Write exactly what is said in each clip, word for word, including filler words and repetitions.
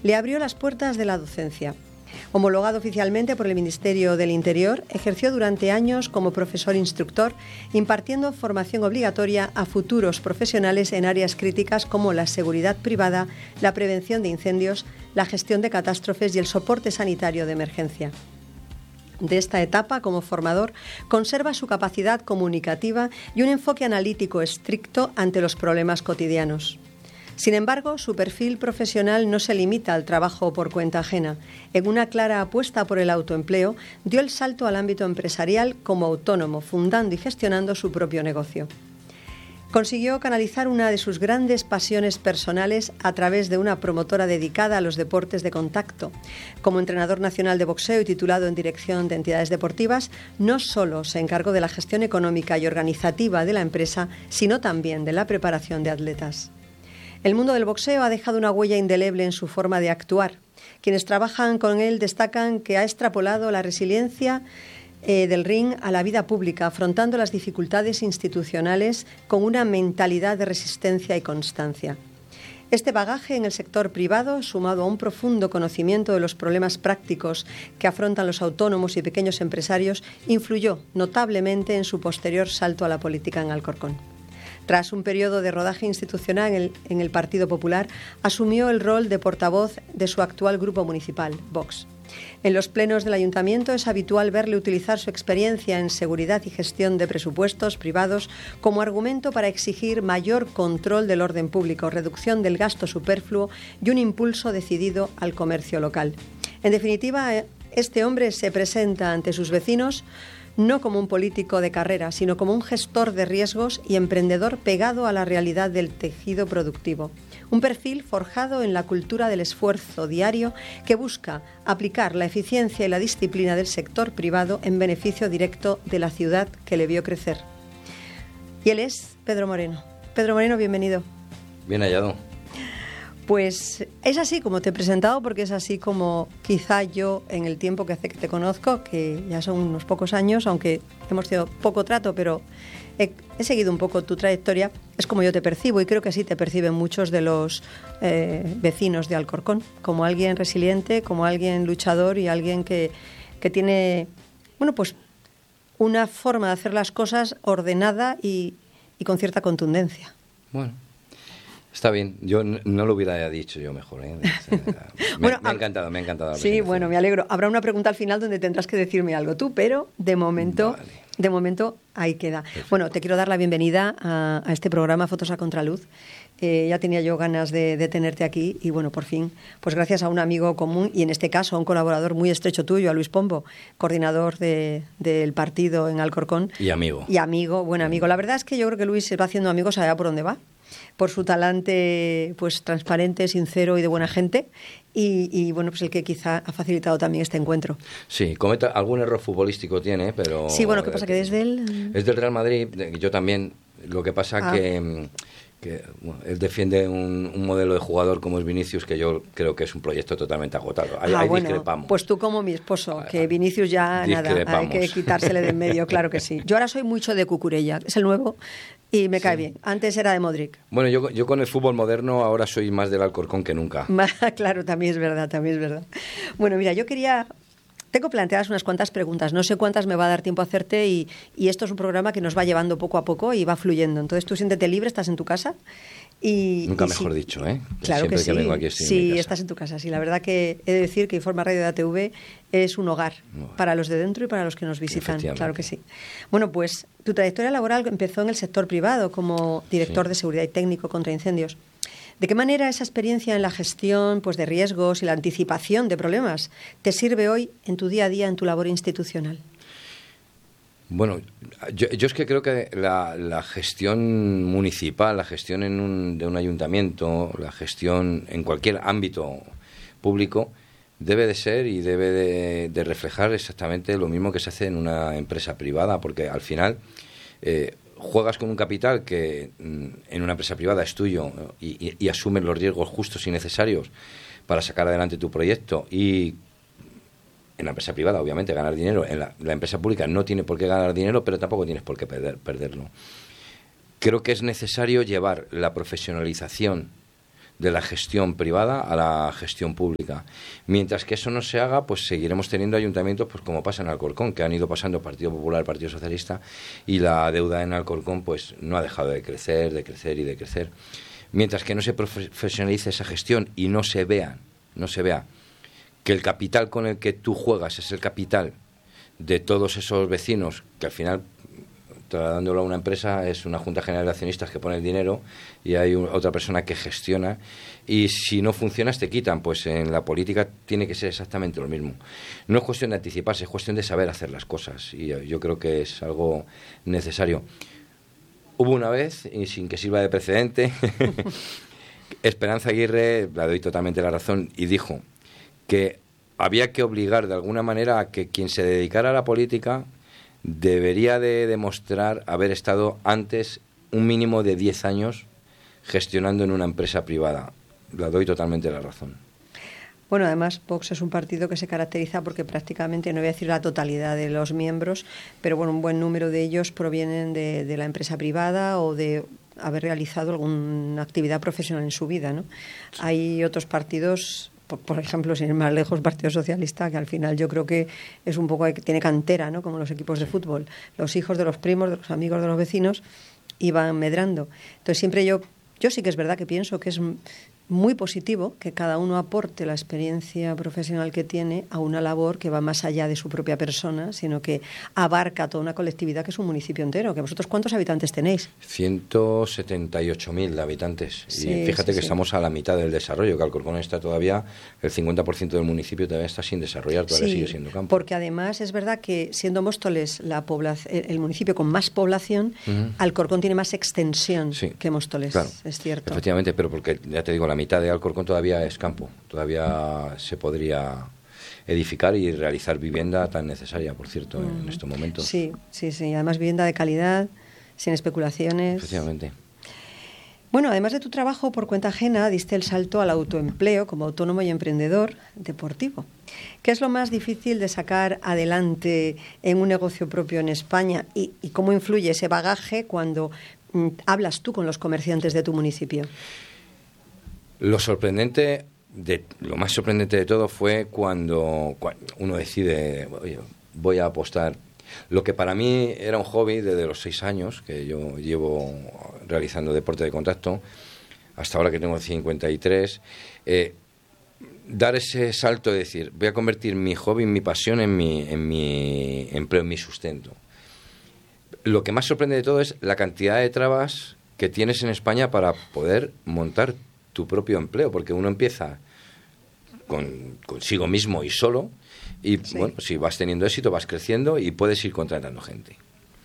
le abrió las puertas de la docencia. Homologado oficialmente por el Ministerio del Interior, ejerció durante años como profesor instructor, impartiendo formación obligatoria a futuros profesionales en áreas críticas como la seguridad privada, la prevención de incendios, la gestión de catástrofes y el soporte sanitario de emergencia. De esta etapa, como formador, conserva su capacidad comunicativa y un enfoque analítico estricto ante los problemas cotidianos. Sin embargo, su perfil profesional no se limita al trabajo por cuenta ajena. En una clara apuesta por el autoempleo, dio el salto al ámbito empresarial como autónomo, fundando y gestionando su propio negocio. Consiguió canalizar una de sus grandes pasiones personales a través de una promotora dedicada a los deportes de contacto. Como entrenador nacional de boxeo y titulado en dirección de entidades deportivas, no solo se encargó de la gestión económica y organizativa de la empresa, sino también de la preparación de atletas. El mundo del boxeo ha dejado una huella indeleble en su forma de actuar. Quienes trabajan con él destacan que ha extrapolado la resiliencia eh, del ring a la vida pública, afrontando las dificultades institucionales con una mentalidad de resistencia y constancia. Este bagaje en el sector privado, sumado a un profundo conocimiento de los problemas prácticos que afrontan los autónomos y pequeños empresarios, influyó notablemente en su posterior salto a la política en Alcorcón. Tras un periodo de rodaje institucional en el, en el Partido Popular, asumió el rol de portavoz de su actual grupo municipal, Vox. En los plenos del ayuntamiento es habitual verle utilizar su experiencia en seguridad y gestión de presupuestos privados como argumento para exigir mayor control del orden público, reducción del gasto superfluo y un impulso decidido al comercio local. En definitiva, este hombre se presenta ante sus vecinos no como un político de carrera, sino como un gestor de riesgos y emprendedor pegado a la realidad del tejido productivo. Un perfil forjado en la cultura del esfuerzo diario que busca aplicar la eficiencia y la disciplina del sector privado en beneficio directo de la ciudad que le vio crecer. Y él es Pedro Moreno. Pedro Moreno, bienvenido. Bien hallado. Pues es así como te he presentado, porque es así como quizá yo, en el tiempo que hace que te conozco, que ya son unos pocos años, aunque hemos tenido poco trato, pero he, he seguido un poco tu trayectoria, es como yo te percibo, y creo que así te perciben muchos de los eh, vecinos de Alcorcón, como alguien resiliente, como alguien luchador y alguien que, que tiene, bueno, pues una forma de hacer las cosas ordenada y, y con cierta contundencia. Bueno. Está bien, yo no lo hubiera dicho yo mejor, ¿eh? Me, bueno, me ha encantado, me ha encantado. Sí, bueno, me alegro. Habrá una pregunta al final donde tendrás que decirme algo tú, pero de momento, vale. de momento ahí queda. Perfecto. Bueno, te quiero dar la bienvenida a, a este programa Fotos a Contraluz. Eh, ya tenía yo ganas de, de tenerte aquí y bueno, por fin, pues gracias a un amigo común y en este caso a un colaborador muy estrecho tuyo, a Luis Pombo, coordinador de, del partido en Alcorcón. Y amigo. Y amigo, buen amigo. La verdad es que yo creo que Luis se va haciendo amigos allá por donde va, por su talante pues transparente, sincero y de buena gente y, y bueno, pues el que quizá ha facilitado también este encuentro. Sí, cometa algún error futbolístico tiene, pero... Sí, bueno, ¿qué pasa? Que desde él... Es del Real Madrid, yo también, lo que pasa ah. que... que bueno, él defiende un, un modelo de jugador como es Vinicius, que yo creo que es un proyecto totalmente agotado. Ahí, ah, ahí bueno, discrepamos. Pues tú como mi esposo, que Vinicius ya nada, hay que quitársele de en medio, claro que sí. Yo ahora soy mucho de Cucurella, es el nuevo, y me sí. cae bien. Antes era de Modric. Bueno, yo, yo con el fútbol moderno ahora soy más del Alcorcón que nunca. Claro, también es verdad, también es verdad. Bueno, mira, yo quería... Tengo planteadas unas cuantas preguntas, no sé cuántas me va a dar tiempo a hacerte y, y esto es un programa que nos va llevando poco a poco y va fluyendo. Entonces tú siéntete libre, estás en tu casa y... Nunca y mejor sí, dicho, ¿eh? Claro Siempre que sí, que vengo aquí estoy sí, en mi casa. Estás en tu casa, sí. La verdad que he de decir que Informa Radio de A T V es un hogar no. para los de dentro y para los que nos visitan, claro que sí. Bueno, pues tu trayectoria laboral empezó en el sector privado como director sí. de seguridad y técnico contra incendios. ¿De qué manera esa experiencia en la gestión pues, de riesgos y la anticipación de problemas te sirve hoy en tu día a día, en tu labor institucional? Bueno, yo, yo es que creo que la, la gestión municipal, la gestión en un, de un ayuntamiento, la gestión en cualquier ámbito público debe de ser y debe de, de reflejar exactamente lo mismo que se hace en una empresa privada, porque al final... Eh, juegas con un capital que en una empresa privada es tuyo y, y, y asumes los riesgos justos y necesarios para sacar adelante tu proyecto y en la empresa privada obviamente ganar dinero, en la, la empresa pública no tiene por qué ganar dinero pero tampoco tienes por qué perder, perderlo. Creo que es necesario llevar la profesionalización de la gestión privada a la gestión pública. Mientras que eso no se haga, pues seguiremos teniendo ayuntamientos, pues como pasa en Alcorcón, que han ido pasando Partido Popular, Partido Socialista, y la deuda en Alcorcón pues no ha dejado de crecer, de crecer y de crecer. Mientras que no se profesionalice esa gestión y no se vea, no se vea que el capital con el que tú juegas es el capital de todos esos vecinos, que al final, trasladándolo a una empresa, es una junta general de accionistas que pone el dinero y hay un, otra persona que gestiona, y si no funcionas te quitan. Pues en la política tiene que ser exactamente lo mismo. No es cuestión de anticiparse, es cuestión de saber hacer las cosas, y yo creo que es algo necesario. Hubo una vez, y sin que sirva de precedente, Esperanza Aguirre, le doy totalmente la razón, y dijo que había que obligar de alguna manera a que quien se dedicara a la política debería de demostrar haber estado antes un mínimo de diez años gestionando en una empresa privada. Le doy totalmente la razón. Bueno, además, Vox es un partido que se caracteriza porque prácticamente, no voy a decir la totalidad de los miembros, pero bueno, un buen número de ellos provienen de, de la empresa privada o de haber realizado alguna actividad profesional en su vida, ¿no? Sí. Hay otros partidos, por, por ejemplo, sin ir más lejos, Partido Socialista, que al final yo creo que es un poco, tiene cantera, ¿no? Como los equipos de fútbol. Los hijos de los primos, de los amigos de los vecinos, iban medrando. Entonces siempre yo, yo sí que es verdad que pienso que es muy positivo que cada uno aporte la experiencia profesional que tiene a una labor que va más allá de su propia persona, sino que abarca toda una colectividad que es un municipio entero. ¿Que vosotros cuántos habitantes tenéis? ciento setenta y ocho mil habitantes. Sí, y fíjate sí, que sí. estamos a la mitad del desarrollo, que Alcorcón está todavía, el cincuenta por ciento del municipio todavía está sin desarrollar, todavía Sí, sigue siendo campo. Porque además es verdad que siendo Móstoles la población, el municipio con más población, uh-huh. Alcorcón tiene más extensión sí, que Móstoles, claro, es cierto. Efectivamente, pero porque ya te digo, la mitad de Alcorcón todavía es campo, todavía se podría edificar y realizar vivienda tan necesaria, por cierto, mm. en estos momentos. Sí, sí, sí, además vivienda de calidad, sin especulaciones. Efectivamente. Bueno, además de tu trabajo por cuenta ajena, diste el salto al autoempleo como autónomo y emprendedor deportivo. ¿Qué es lo más difícil de sacar adelante en un negocio propio en España y, y cómo influye ese bagaje cuando mm, hablas tú con los comerciantes de tu municipio? Lo sorprendente, de, lo más sorprendente de todo fue cuando, cuando uno decide, oye, voy a apostar. Lo que para mí era un hobby desde los seis años, que yo llevo realizando deporte de contacto, hasta ahora que tengo cincuenta y tres, eh, dar ese salto de decir, voy a convertir mi hobby, mi pasión en mi, en mi empleo, en mi sustento. Lo que más sorprende de todo es la cantidad de trabas que tienes en España para poder montar tu propio empleo, porque uno empieza con, consigo mismo y solo, y sí. bueno, si vas teniendo éxito, vas creciendo y puedes ir contratando gente.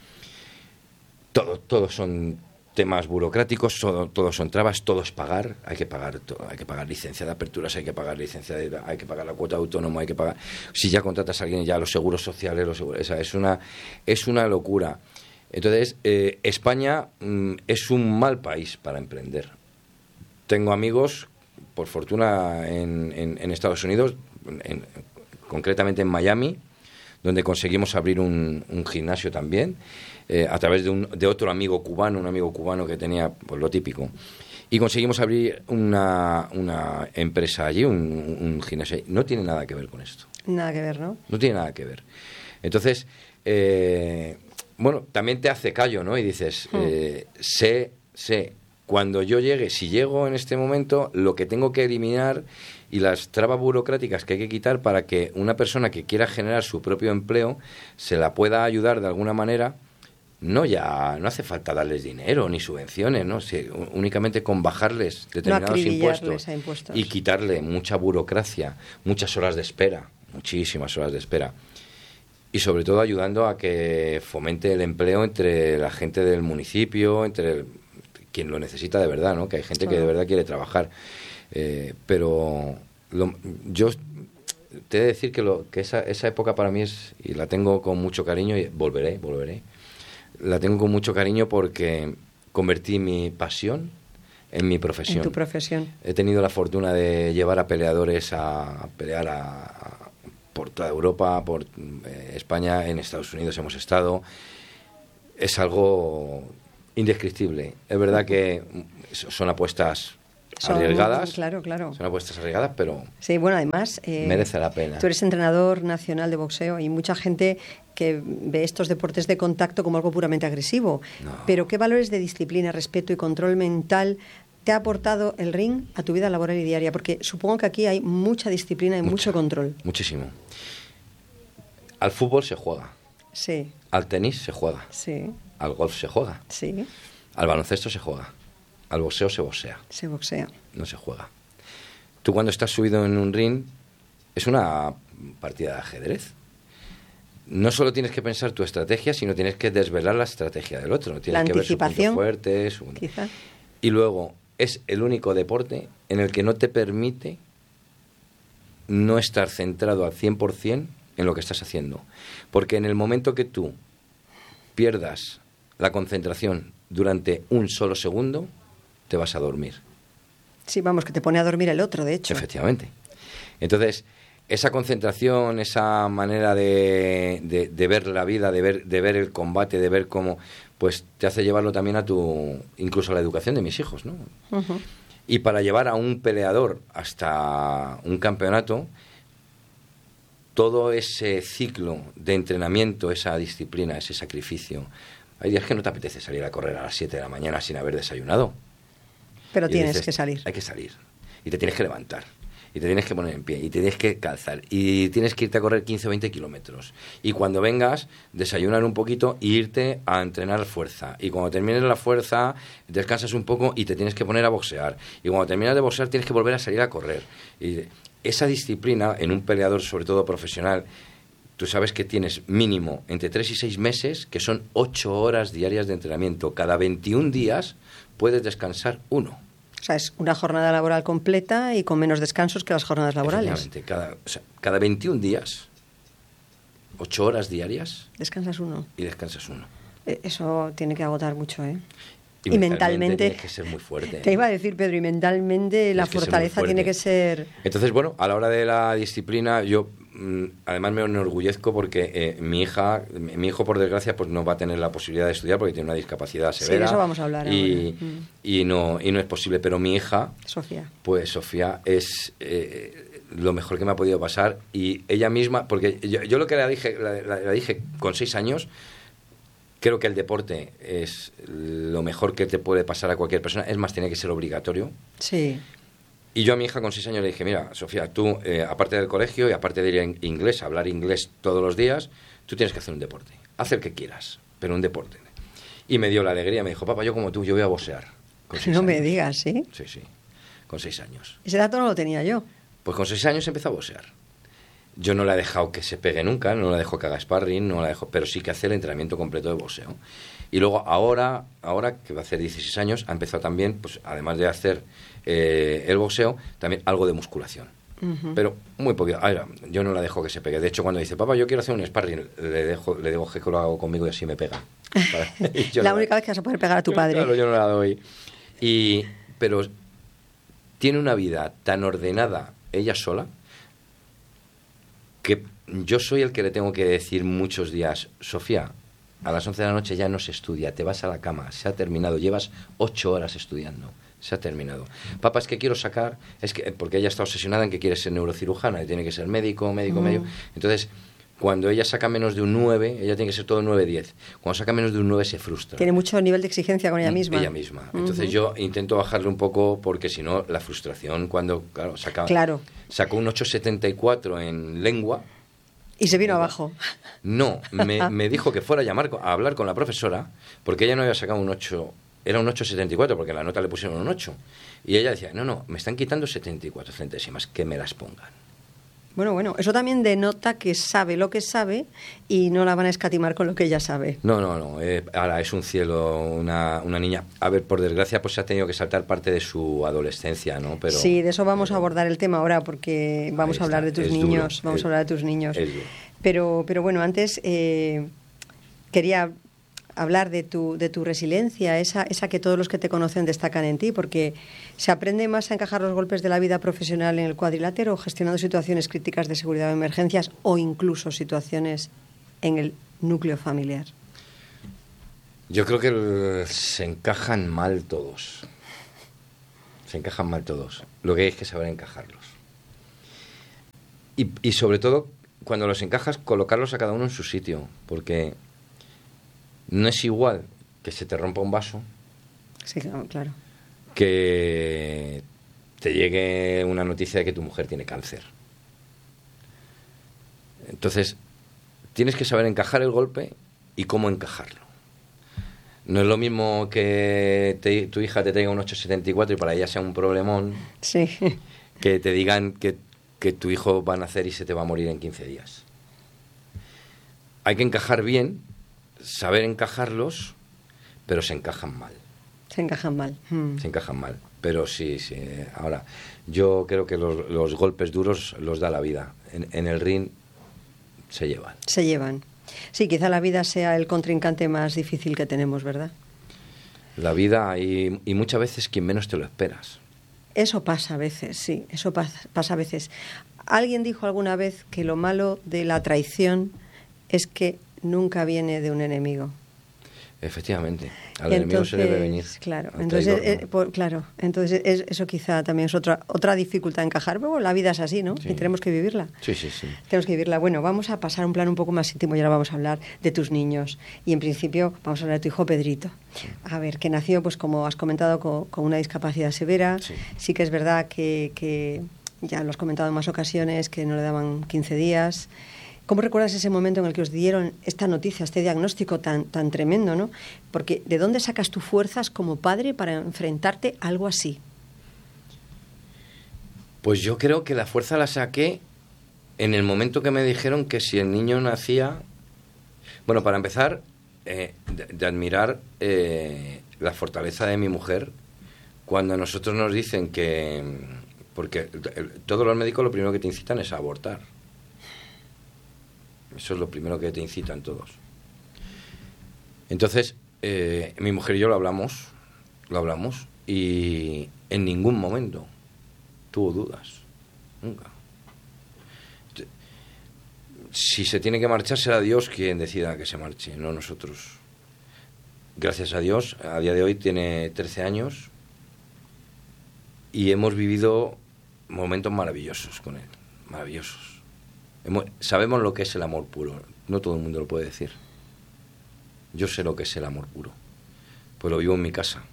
Todo, todos son temas burocráticos, todo, todos son trabas, todo es pagar, hay que pagar todo, hay que pagar licencia de aperturas, hay que pagar licencia de, hay que pagar la cuota de autónomo, hay que pagar, si ya contratas a alguien, ya los seguros sociales, los seguros, esa es una, es una locura. Entonces, eh, España mm, es un mal país para emprender. Tengo amigos, por fortuna, en, en, en Estados Unidos, en, concretamente en Miami, donde conseguimos abrir un, un gimnasio también, eh, a través de, un, de otro amigo cubano, un amigo cubano que tenía pues, lo típico. Y conseguimos abrir una, una empresa allí, un, un gimnasio. No tiene nada que ver con esto. Nada que ver, ¿no? No tiene nada que ver. Entonces, eh, bueno, también te hace callo, ¿no? Y dices, hmm. eh, sé, sé... Cuando yo llegue, si llego en este momento, lo que tengo que eliminar y las trabas burocráticas que hay que quitar para que una persona que quiera generar su propio empleo se la pueda ayudar de alguna manera, no ya no hace falta darles dinero ni subvenciones, ¿no? Si, únicamente con bajarles determinados no impuestos, a impuestos y quitarle mucha burocracia, muchas horas de espera, muchísimas horas de espera. Y sobre todo ayudando a que fomente el empleo entre la gente del municipio, entre el, quien lo necesita de verdad, ¿no? Que hay gente que de verdad quiere trabajar. Eh, pero lo, yo te he de decir que, lo, que esa, esa época para mí es, y la tengo con mucho cariño, y volveré, volveré, la tengo con mucho cariño porque convertí mi pasión en mi profesión. En tu profesión. He tenido la fortuna de llevar a peleadores a, a pelear a, a, por toda Europa, por eh, España, en Estados Unidos hemos estado. Es algo indescriptible. Es verdad que son apuestas Son, arriesgadas. Claro, claro. Son apuestas arriesgadas, pero sí, bueno, además eh, merece la pena. Tú eres entrenador nacional de boxeo y mucha gente que ve estos deportes de contacto como algo puramente agresivo. No. Pero ¿qué valores de disciplina, respeto y control mental te ha aportado el ring a tu vida laboral y diaria? Porque supongo que aquí hay mucha disciplina y Mucha, mucho control. Muchísimo. Al fútbol se juega. Sí. Al tenis se juega. Sí. Al golf se juega. Sí. Al baloncesto se juega. Al boxeo se boxea. Se boxea. No se juega. Tú cuando estás subido en un ring es una partida de ajedrez. No solo tienes que pensar tu estrategia, sino tienes que desvelar la estrategia del otro. Tienes la que anticipación, ver sus puntos fuertes. Su... quizá. Y luego es el único deporte en el que no te permite no estar centrado al cien por ciento en lo que estás haciendo. Porque en el momento que tú pierdas la concentración durante un solo segundo, te vas a dormir. Sí, vamos, que te pone a dormir el otro, de hecho. Efectivamente. Entonces, esa concentración, esa manera de, de, de ver la vida, de ver, de ver el combate, de ver cómo, pues te hace llevarlo también a tu, incluso a la educación de mis hijos, ¿no? Uh-huh. Y para llevar a un peleador hasta un campeonato, todo ese ciclo de entrenamiento, esa disciplina, ese sacrificio. Hay días que no te apetece salir a correr a las siete de la mañana sin haber desayunado. Pero Y tienes dices, que salir. Hay que salir. Y te tienes que levantar. Y te tienes que poner en pie. Y te tienes que calzar. Y tienes que irte a correr quince o veinte kilómetros. Y cuando vengas, desayunar un poquito e irte a entrenar fuerza. Y cuando termines la fuerza, descansas un poco y te tienes que poner a boxear. Y cuando terminas de boxear, tienes que volver a salir a correr. Y esa disciplina, en un peleador, sobre todo profesional, tú sabes que tienes mínimo entre tres y seis meses, que son ocho horas diarias de entrenamiento. Cada veintiún días puedes descansar uno. O sea, es una jornada laboral completa y con menos descansos que las jornadas laborales. Cada, o sea, cada veintiún días, ocho horas diarias. Descansas uno. Y descansas uno. Eso tiene que agotar mucho, ¿eh? Y, y mentalmente, mentalmente tienes que ser muy fuerte. Te iba a decir, Pedro, y mentalmente la fortaleza tiene que ser... Entonces, bueno, a la hora de la disciplina, yo mmm, además me enorgullezco porque eh, mi hija, mi hijo, por desgracia, pues no va a tener la posibilidad de estudiar porque tiene una discapacidad severa. Sí, de eso vamos a hablar y, ahora. Mm. Y, no, y no es posible, pero mi hija... Sofía. Pues Sofía es... Eh, lo mejor que me ha podido pasar. Y ella misma, porque yo, yo lo que le dije, la, la, la dije con seis años... Creo que el deporte es lo mejor que te puede pasar a cualquier persona. Es más, tiene que ser obligatorio. Sí. Y yo a mi hija con seis años le dije, mira, Sofía, tú, eh, aparte del colegio y aparte de ir en inglés, hablar inglés todos los días, tú tienes que hacer un deporte. Haz el que quieras, pero un deporte. Y me dio la alegría, me dijo, papá, yo como tú, yo voy a boxear. Con seis no años. Me digas, ¿sí? Sí, sí, con seis años. Ese dato no lo tenía yo. Pues con seis años empezó a boxear. Yo no la he dejado que se pegue nunca, no la dejo que haga sparring, no la dejo, pero sí que hace el entrenamiento completo de boxeo. Y luego ahora, ahora que va a hacer dieciséis años, ha empezado también, pues además de hacer eh, el boxeo, también algo de musculación. Uh-huh. Pero muy poquito. Ahora, yo no la dejo que se pegue. De hecho, cuando dice, papá, yo quiero hacer un sparring, le dejo, le digo que lo hago conmigo y así me pega. la no única la... vez que vas a poder pegar a tu yo, padre. Claro, yo no la doy. Y, pero tiene una vida tan ordenada ella sola, que yo soy el que le tengo que decir muchos días, Sofía, a las once de la noche ya no se estudia, te vas a la cama, se ha terminado, llevas ocho horas estudiando, se ha terminado. Papá, es que quiero sacar, es que porque ella está obsesionada en que quiere ser neurocirujana y tiene que ser médico, médico, mm. médico. Entonces, cuando ella saca menos de un nueve, ella tiene que ser todo nueve diez. Cuando saca menos de un nueve se frustra. Tiene mucho nivel de exigencia con ella misma. Ella misma. Entonces uh-huh. yo intento bajarle un poco porque si no, la frustración cuando, claro, saca, claro. sacó un ocho setenta y cuatro en lengua. Y se vino abajo. No, me, me dijo que fuera a llamar a hablar con la profesora porque ella no había sacado un ocho, era un ocho setenta y cuatro porque la nota le pusieron un ocho. Y ella decía, no, no, me están quitando setenta y cuatro centésimas, que me las pongan. Bueno, bueno, eso también denota que sabe lo que sabe y no la van a escatimar con lo que ella sabe. No, no, no. Eh, ahora es un cielo, una, una niña. A ver, por desgracia, pues se ha tenido que saltar parte de su adolescencia, ¿no? Pero, sí, de eso vamos pero, a abordar el tema ahora porque vamos a hablar de tus niños. Duro, vamos es, a hablar de tus niños. Es duro. Pero, pero bueno, antes eh, quería hablar de tu, de tu resiliencia, esa, esa que todos los que te conocen destacan en ti, porque ¿se aprende más a encajar los golpes de la vida profesional en el cuadrilátero, gestionando situaciones críticas de seguridad o emergencias, o incluso situaciones en el núcleo familiar? Yo creo que el, se encajan mal todos. Se encajan mal todos. Lo que hay es que saber encajarlos. Y, y sobre todo, cuando los encajas, colocarlos a cada uno en su sitio. Porque no es igual que se te rompa un vaso. Sí, claro. Que te llegue una noticia de que tu mujer tiene cáncer. Entonces, tienes que saber encajar el golpe y cómo encajarlo. No es lo mismo que te, tu hija te traiga un ocho setenta y cuatro y para ella sea un problemón, sí. que te digan que, que tu hijo va a nacer y se te va a morir en quince días. Hay que encajar bien, saber encajarlos, pero se encajan mal. Se encajan mal. Mm. Se encajan mal. Pero sí, sí. Ahora, yo creo que los, los golpes duros los da la vida. En, en el ring se llevan. Se llevan. Sí, quizá la vida sea el contrincante más difícil que tenemos, ¿verdad? La vida y, y muchas veces quien menos te lo esperas. Eso pasa a veces, sí, eso pasa, pasa a veces. Alguien dijo alguna vez que lo malo de la traición es que nunca viene de un enemigo. Efectivamente, al y enemigo entonces, se debe venir. Claro, entonces, traidor, ¿no? eh, por, claro, entonces es, eso quizá también es otra otra dificultad encajar, pero bueno, la vida es así, ¿no? Sí. Y tenemos que vivirla. Sí, sí, sí. Tenemos que vivirla. Bueno, vamos a pasar a un plano un poco más íntimo y ahora vamos a hablar de tus niños. Y en principio vamos a hablar de tu hijo Pedrito. Sí. A ver, que nació, pues como has comentado, con, con una discapacidad severa. Sí, sí que es verdad que, que ya lo has comentado en más ocasiones, que no le daban quince días. ¿Cómo recuerdas ese momento en el que os dieron esta noticia, este diagnóstico tan, tan tremendo, ¿no? Porque ¿de dónde sacas tus fuerzas como padre para enfrentarte a algo así? Pues yo creo que la fuerza la saqué en el momento que me dijeron que si el niño nacía... Bueno, para empezar, eh, de, de admirar eh, la fortaleza de mi mujer cuando a nosotros nos dicen que... Porque todos los médicos lo primero que te incitan es a abortar. Eso es lo primero que te incitan todos. Entonces, eh, mi mujer y yo lo hablamos, lo hablamos, y en ningún momento tuvo dudas. Nunca. Si se tiene que marchar, será Dios quien decida que se marche, no nosotros. Gracias a Dios, a día de hoy tiene trece años y hemos vivido momentos maravillosos con él, maravillosos. Sabemos lo que es el amor puro. No todo el mundo lo puede decir. Yo sé lo que es el amor puro, pues lo vivo en mi casa.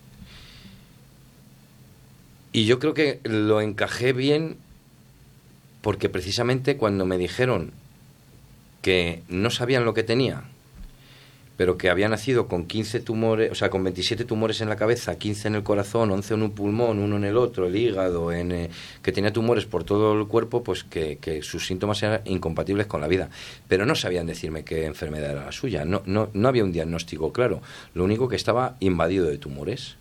Y yo creo que lo encajé bien porque precisamente cuando me dijeron que no sabían lo que tenía, pero que había nacido con quince tumores, o sea, con veintisiete tumores en la cabeza, quince en el corazón, once en un pulmón, uno en el otro, el hígado, en, eh, que tenía tumores por todo el cuerpo, pues que, que sus síntomas eran incompatibles con la vida. Pero no sabían decirme qué enfermedad era la suya, no, no, no había un diagnóstico claro, lo único que estaba invadido de tumores.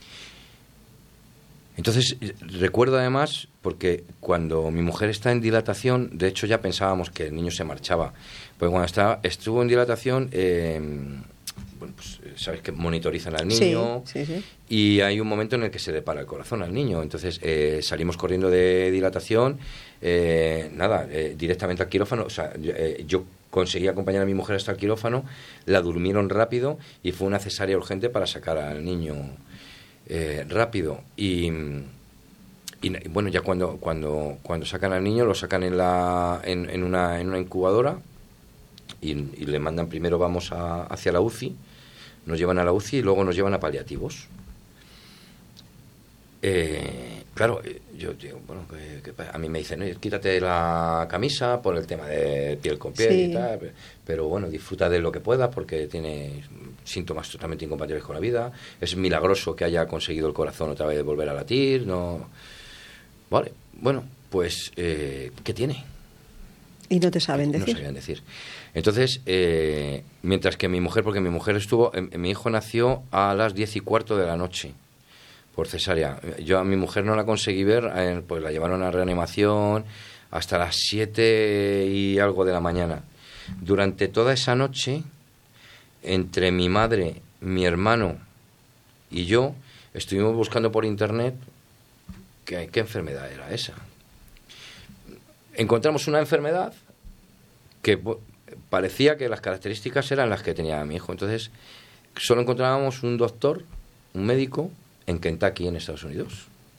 Entonces, recuerdo además, porque cuando mi mujer está en dilatación, de hecho ya pensábamos que el niño se marchaba, pues cuando estaba, estuvo en dilatación, eh, bueno, pues sabes que monitorizan al niño, sí, sí, sí. Y hay un momento en el que se le para el corazón al niño, entonces eh, salimos corriendo de dilatación, eh, nada, eh, directamente al quirófano, o sea, yo, eh, yo conseguí acompañar a mi mujer hasta el quirófano, la durmieron rápido y fue una cesárea urgente para sacar al niño Eh, rápido y, y bueno, ya cuando cuando cuando sacan al niño lo sacan en la en, en una en una incubadora y, y le mandan primero vamos a, hacia la U C I, nos llevan a la U C I y luego nos llevan a paliativos. Eh, claro, yo digo, bueno, que, que a mí me dicen, no, quítate la camisa por el tema de piel con piel, sí, y tal, pero bueno, disfruta de lo que puedas porque tiene síntomas totalmente incompatibles con la vida. Es milagroso que haya conseguido el corazón otra vez volver a latir, no. Vale, bueno, pues eh, ¿qué tiene? Y no te saben decir. No sabían decir. Entonces, eh, mientras que mi mujer, porque mi mujer estuvo, eh, mi hijo nació a las diez y cuarto de la noche. Por cesárea. Yo a mi mujer no la conseguí ver, eh, pues la llevaron a reanimación hasta las siete y algo de la mañana. Durante toda esa noche, entre mi madre, mi hermano y yo, estuvimos buscando por internet qué, qué enfermedad era esa. Encontramos una enfermedad que bueno, parecía que las características eran las que tenía mi hijo. Entonces, solo encontrábamos un doctor, un médico, en Kentucky, en Estados Unidos.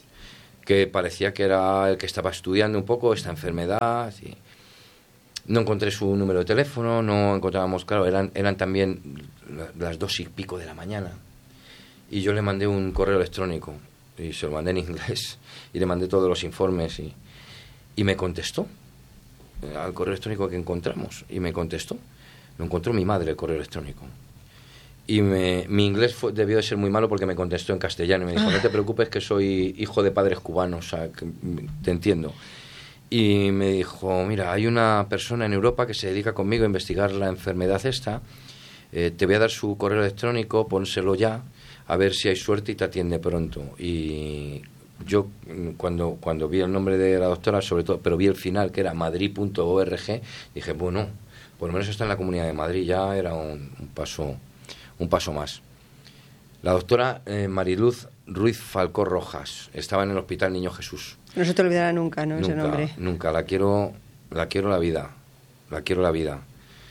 que parecía que era el que estaba estudiando un poco esta enfermedad. Y no encontré su número de teléfono, no encontrábamos, claro, eran, eran también las dos y pico de la mañana. Y yo le mandé un correo electrónico, y se lo mandé en inglés, y le mandé todos los informes, y, y me contestó al correo electrónico que encontramos, y me contestó. Lo encontró mi madre, el correo electrónico. Y me, mi inglés fue, debió de ser muy malo porque me contestó en castellano. Y me dijo, no te preocupes que soy hijo de padres cubanos, o sea, que te entiendo. Y me dijo, mira, hay una persona en Europa que se dedica conmigo a investigar la enfermedad esta. Eh, te voy a dar su correo electrónico, pónselo ya, a ver si hay suerte y te atiende pronto. Y yo, cuando, cuando vi el nombre de la doctora, sobre todo, pero vi el final, que era madrid punto org, dije, bueno, por lo menos está en la Comunidad de Madrid, ya era un, un paso... un paso más. La doctora eh, Mariluz Ruiz Falcó Rojas estaba en el Hospital Niño Jesús. No se te olvidará nunca, ¿no? Nunca, ese nombre. Nunca, la quiero, la quiero la vida, la quiero la vida.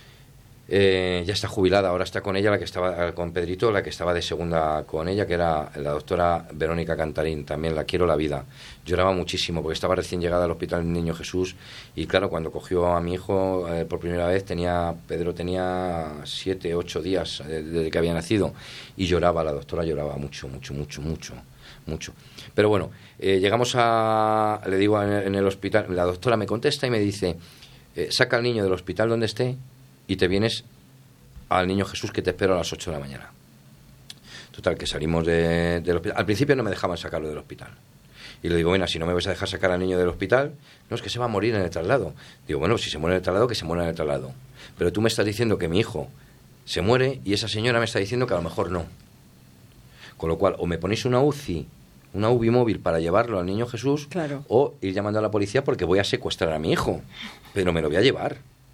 Eh, ya está jubilada, ahora está con ella, la que estaba con Pedrito, la que estaba de segunda con ella, que era la doctora Verónica Cantarín, también la quiero la vida. Lloraba muchísimo porque estaba recién llegada al Hospital Niño Jesús y claro, cuando cogió a mi hijo eh, por primera vez, tenía Pedro tenía siete, ocho días eh, desde que había nacido y lloraba, la doctora lloraba mucho, mucho, mucho, mucho, mucho. Pero bueno, eh, llegamos a, le digo en el, en el hospital, la doctora me contesta y me dice, eh, saca al niño del hospital donde esté y te vienes al Niño Jesús que te espero a las ocho de la mañana. Total, que salimos de, del hospital. Al principio no me dejaban sacarlo del hospital. Y le digo, bueno, si no me vais a dejar sacar al niño del hospital, no, es que se va a morir en el traslado. Digo, bueno, si se muere en el traslado, que se muera en el traslado. Pero tú me estás diciendo que mi hijo se muere y esa señora me está diciendo que a lo mejor no. Con lo cual, o me ponéis una U C I, una U B I móvil para llevarlo al Niño Jesús, claro, o ir llamando a la policía porque voy a secuestrar a mi hijo. Pero me lo voy a llevar.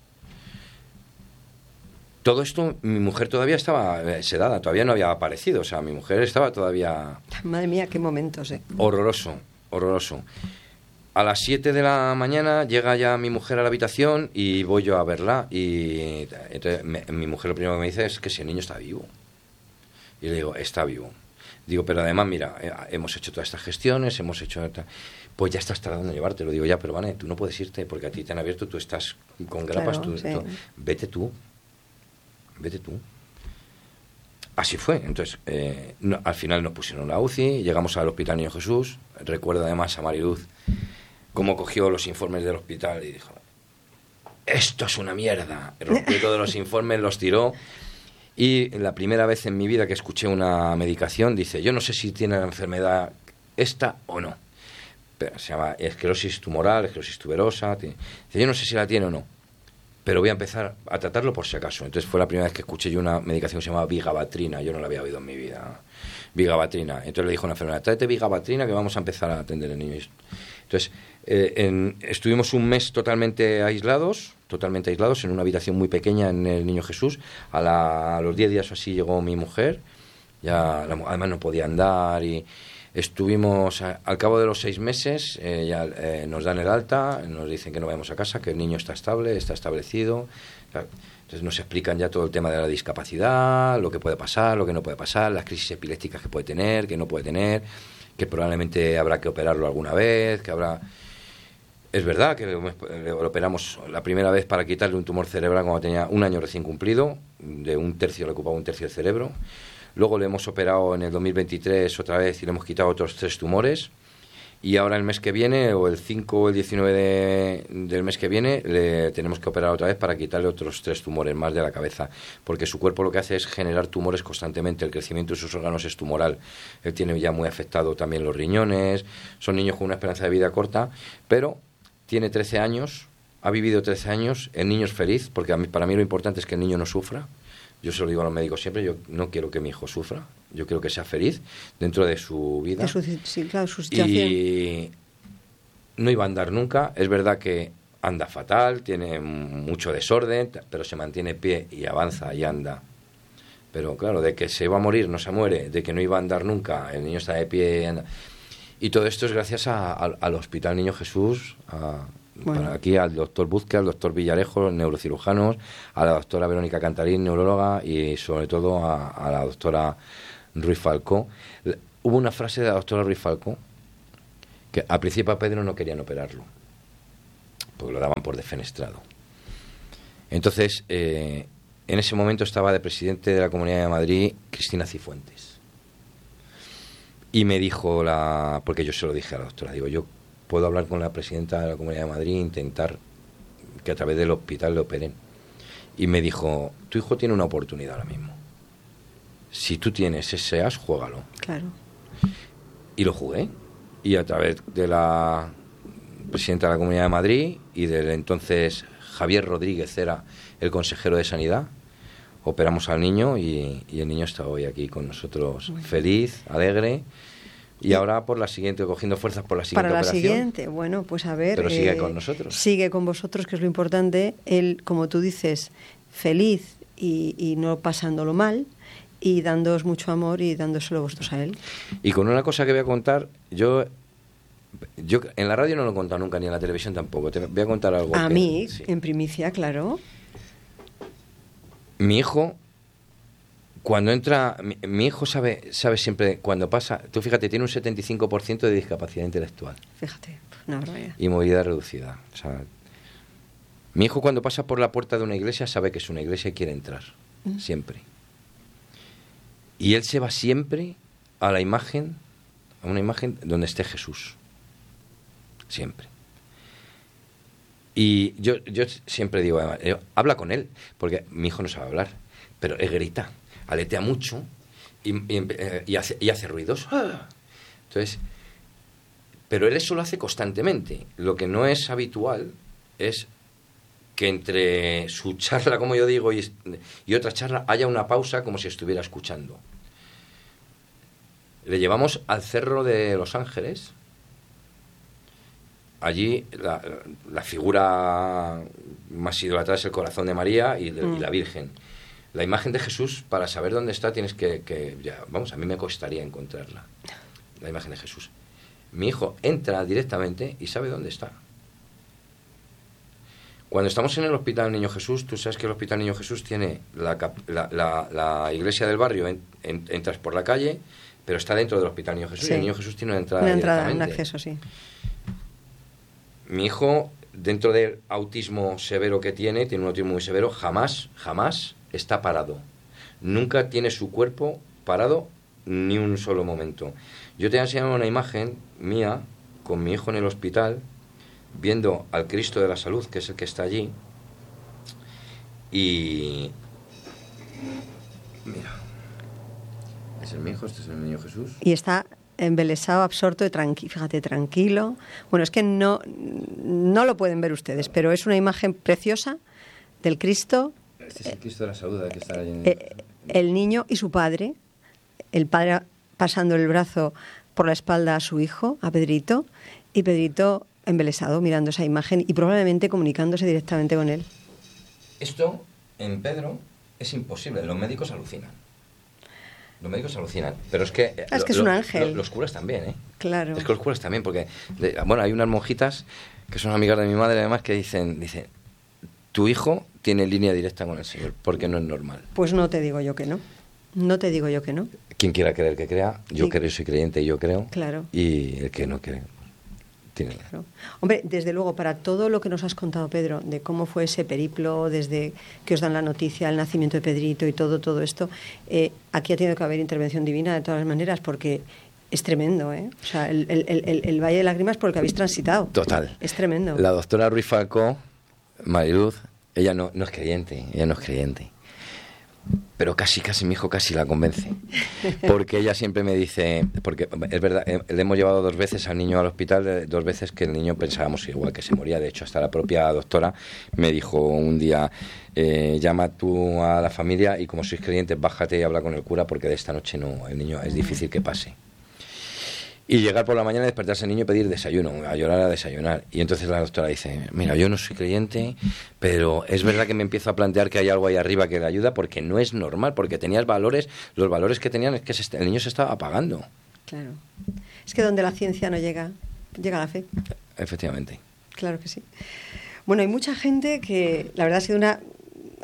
Todo esto, mi mujer todavía estaba sedada, todavía no había aparecido, o sea, mi mujer estaba todavía... Madre mía, qué momentos, ¿eh? Horroroso, horroroso. A las siete de la mañana llega ya mi mujer a la habitación y voy yo a verla y entonces, me, mi mujer lo primero que me dice es que si el niño está vivo. Y le digo, está vivo. Digo, pero además, mira, eh, hemos hecho todas estas gestiones, hemos hecho... Pues ya estás tardando en llevártelo. Digo, ya, pero Vane, tú no puedes irte porque a ti te han abierto, tú estás con grapas, claro, tú, sí. tú, vete tú. Vete tú. Así fue. Entonces, eh, no, al final nos pusieron la U C I, llegamos al Hospital Niño Jesús. Recuerdo además a Mariluz cómo cogió los informes del hospital y dijo, esto es una mierda. Rompió todos los informes, los tiró. Y la primera vez en mi vida que escuché una medicación, dice, yo no sé si tiene la enfermedad esta o no. Pero se llama esclerosis tumoral, esclerosis tuberosa. Tiene, dice, yo no sé si la tiene o no, pero voy a empezar a tratarlo por si acaso. Entonces fue la primera vez que escuché yo una medicación que se llama vigabatrina. Yo no la había oído en mi vida. Vigabatrina. Entonces le dijo a una enfermera, tráete vigabatrina que vamos a empezar a atender al niño. Entonces eh, en, estuvimos un mes totalmente aislados, totalmente aislados, en una habitación muy pequeña en el Niño Jesús. A, la, a los diez días o así llegó mi mujer. Ya, la, además no podía andar y... Estuvimos, a, al cabo de los seis meses, eh, ya eh, nos dan el alta, nos dicen que no vayamos a casa, que el niño está estable, está establecido. Entonces nos explican ya todo el tema de la discapacidad, lo que puede pasar, lo que no puede pasar, las crisis epilépticas que puede tener, que no puede tener, que probablemente habrá que operarlo alguna vez, que habrá... Es verdad que lo operamos la primera vez para quitarle un tumor cerebral cuando tenía un año recién cumplido, de un tercio, le ocupaba un tercio del cerebro. Luego le hemos operado en el dos mil veintitrés otra vez y le hemos quitado otros tres tumores. Y ahora el mes que viene, o el cinco o el diecinueve de, del mes que viene, le tenemos que operar otra vez para quitarle otros tres tumores más de la cabeza. Porque su cuerpo lo que hace es generar tumores constantemente. El crecimiento de sus órganos es tumoral. Él tiene ya muy afectado también los riñones. Son niños con una esperanza de vida corta, pero tiene trece años, ha vivido trece años. El niño es feliz, porque a mí, para mí lo importante es que el niño no sufra. Yo se lo digo a los médicos siempre, yo no quiero que mi hijo sufra, yo quiero que sea feliz dentro de su vida. De su, sí, claro, su situación. Y no iba a andar nunca, es verdad que anda fatal, tiene mucho desorden, pero se mantiene pie y avanza y anda. Pero claro, de que se iba a morir, no se muere, de que no iba a andar nunca, el niño está de pie y anda. Y todo esto es gracias a, a, al Hospital Niño Jesús, a... Bueno. Para aquí al doctor Buzque, al doctor Villarejo, neurocirujanos, a la doctora Verónica Cantarín, neuróloga, y sobre todo a, a la doctora Ruiz Falcó. Hubo una frase de la doctora Ruiz Falcó que al principio a Pedro no querían operarlo, porque lo daban por defenestrado. Entonces, eh, en ese momento estaba de presidente de la Comunidad de Madrid Cristina Cifuentes. Y me dijo la... porque yo se lo dije a la doctora, digo, yo puedo hablar con la presidenta de la Comunidad de Madrid e intentar que a través del hospital le operen. Y me dijo, tu hijo tiene una oportunidad ahora mismo. Si tú tienes ese as, juégalo. Claro. Y lo jugué. Y a través de la presidenta de la Comunidad de Madrid y del entonces Javier Rodríguez, era el consejero de Sanidad, operamos al niño y, y el niño está hoy aquí con nosotros, bueno, feliz, alegre. Y ahora por la siguiente, cogiendo fuerzas por la siguiente Para la operación. siguiente, bueno, pues a ver... Pero sigue eh, con nosotros. Sigue con vosotros, que es lo importante. Él, como tú dices, feliz y, y no pasándolo mal, y dándoos mucho amor y dándoselo vosotros a él. Y con una cosa que voy a contar, yo... Yo en la radio no lo he contado nunca, ni en la televisión tampoco. Te voy a contar algo. A que, mí, sí. En primicia, claro. Mi hijo... Cuando entra, mi, mi hijo sabe sabe siempre, cuando pasa, tú fíjate, tiene un setenta y cinco por ciento de discapacidad intelectual. Fíjate, una barbaridad. Y movilidad reducida. O sea, mi hijo cuando pasa por la puerta de una iglesia sabe que es una iglesia y quiere entrar, mm. siempre. Y él se va siempre a la imagen, a una imagen donde esté Jesús. Siempre. Y yo, yo siempre digo, además, yo, habla con él, porque mi hijo no sabe hablar, pero él grita. Aletea mucho y, y, y, hace, y hace ruidos. Entonces, pero él eso lo hace constantemente. Lo que no es habitual es que entre su charla, como yo digo, y, y otra charla haya una pausa como si estuviera escuchando. Le llevamos al Cerro de Los Ángeles. Allí la, la figura más idolatrada es el corazón de María y, de, mm. y la Virgen. La imagen de Jesús, para saber dónde está, tienes que, que ya, vamos, a mí me costaría encontrarla, la imagen de Jesús. Mi hijo entra directamente y sabe dónde está. Cuando estamos en el Hospital Niño Jesús, tú sabes que el Hospital Niño Jesús tiene la, la, la, la iglesia del barrio, en, en, entras por la calle, pero está dentro del Hospital Niño Jesús, sí. Y el Niño Jesús tiene una entrada Una entrada, un acceso, sí. Mi hijo, dentro del autismo severo que tiene, tiene un autismo muy severo, jamás, jamás... está parado. Nunca tiene su cuerpo parado ni un solo momento. Yo te he enseñado una imagen mía con mi hijo en el hospital, viendo al Cristo de la Salud, que es el que está allí, y... Mira. Es el mi hijo, este es el niño Jesús. Y está embelesado, absorto, y tranqui, fíjate, tranquilo. Bueno, es que no, no lo pueden ver ustedes, pero es una imagen preciosa del Cristo. Este es el Cristo de la Salud, que está ahí en... eh, el niño y su padre, el padre pasando el brazo por la espalda a su hijo, a Pedrito, y Pedrito embelesado mirando esa imagen y probablemente comunicándose directamente con él. Esto en Pedro es imposible, los médicos alucinan. Los médicos alucinan, pero es que... Es lo, que es un ángel. Lo, los curas también, ¿eh? Claro. Es que los curas también, porque... De, bueno, hay unas monjitas que son amigas de mi madre, además, que dicen, dicen, tu hijo tiene línea directa con el Señor, porque no es normal. Pues no te digo yo que no. No te digo yo que no. Quien quiera creer que crea, yo sí. creo, soy creyente y yo creo. Claro. Y el que no cree, tiene... Claro. Hombre, desde luego, para todo lo que nos has contado, Pedro, de cómo fue ese periplo, desde que os dan la noticia, el nacimiento de Pedrito y todo, todo esto, eh, aquí ha tenido que haber intervención divina de todas las maneras, porque es tremendo, ¿eh? O sea, el, el, el, el Valle de Lágrimas por el que habéis transitado. Total. Es tremendo. La doctora Ruiz Falcó, Mariluz, ella no, no es creyente, ella no es creyente. Pero casi, casi, mi hijo casi la convence. Porque ella siempre me dice, porque es verdad, eh, le hemos llevado dos veces al niño al hospital, eh, dos veces que el niño pensábamos igual que se moría. De hecho, hasta la propia doctora me dijo un día, eh, llama tú a la familia y como sois creyentes, bájate y habla con el cura porque de esta noche no, el niño es difícil que pase. Y llegar por la mañana, despertarse al niño y pedir desayuno, a llorar a desayunar. Y entonces la doctora dice, mira, yo no soy creyente, pero es verdad que me empiezo a plantear que hay algo ahí arriba que le ayuda porque no es normal, porque tenías valores, los valores que tenían es que se, el niño se estaba apagando. Claro. Es que donde la ciencia no llega, llega la fe. Efectivamente. Claro que sí. Bueno, hay mucha gente que, la verdad ha sido una...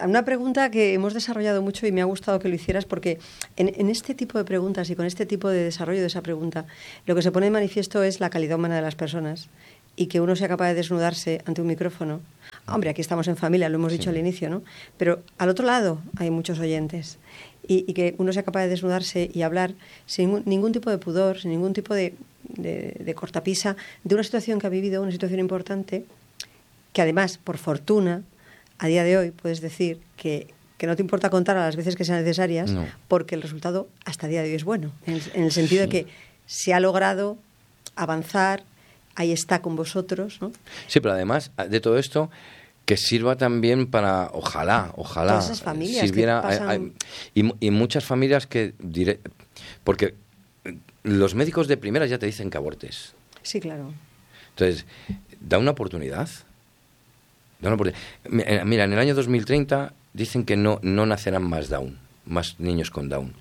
una pregunta que hemos desarrollado mucho y me ha gustado que lo hicieras porque en, en este tipo de preguntas y con este tipo de desarrollo de esa pregunta, lo que se pone de manifiesto es la calidad humana de las personas y que uno sea capaz de desnudarse ante un micrófono. Hombre, aquí estamos en familia, lo hemos dicho sí. al inicio, ¿no? Pero al otro lado hay muchos oyentes y, y que uno sea capaz de desnudarse y hablar sin ningún, ningún tipo de pudor, sin ningún tipo de, de, de cortapisa de una situación que ha vivido, una situación importante, que además, por fortuna, a día de hoy puedes decir que, que no te importa contar a las veces que sean necesarias, no. porque el resultado hasta el día de hoy es bueno, en el, en el sentido sí. de que se ha logrado avanzar, ahí está con vosotros, ¿no? Sí, pero además de todo esto, que sirva también para, ojalá, ojalá, todas esas familias sirviera, que pasan... hay, hay, y, y muchas familias que, diré, porque los médicos de primera ya te dicen que abortes. Sí, claro. Entonces, da una oportunidad. Da una oportunidad. Mira, en el año dos mil treinta dicen que no, no nacerán más Down, más niños con Down.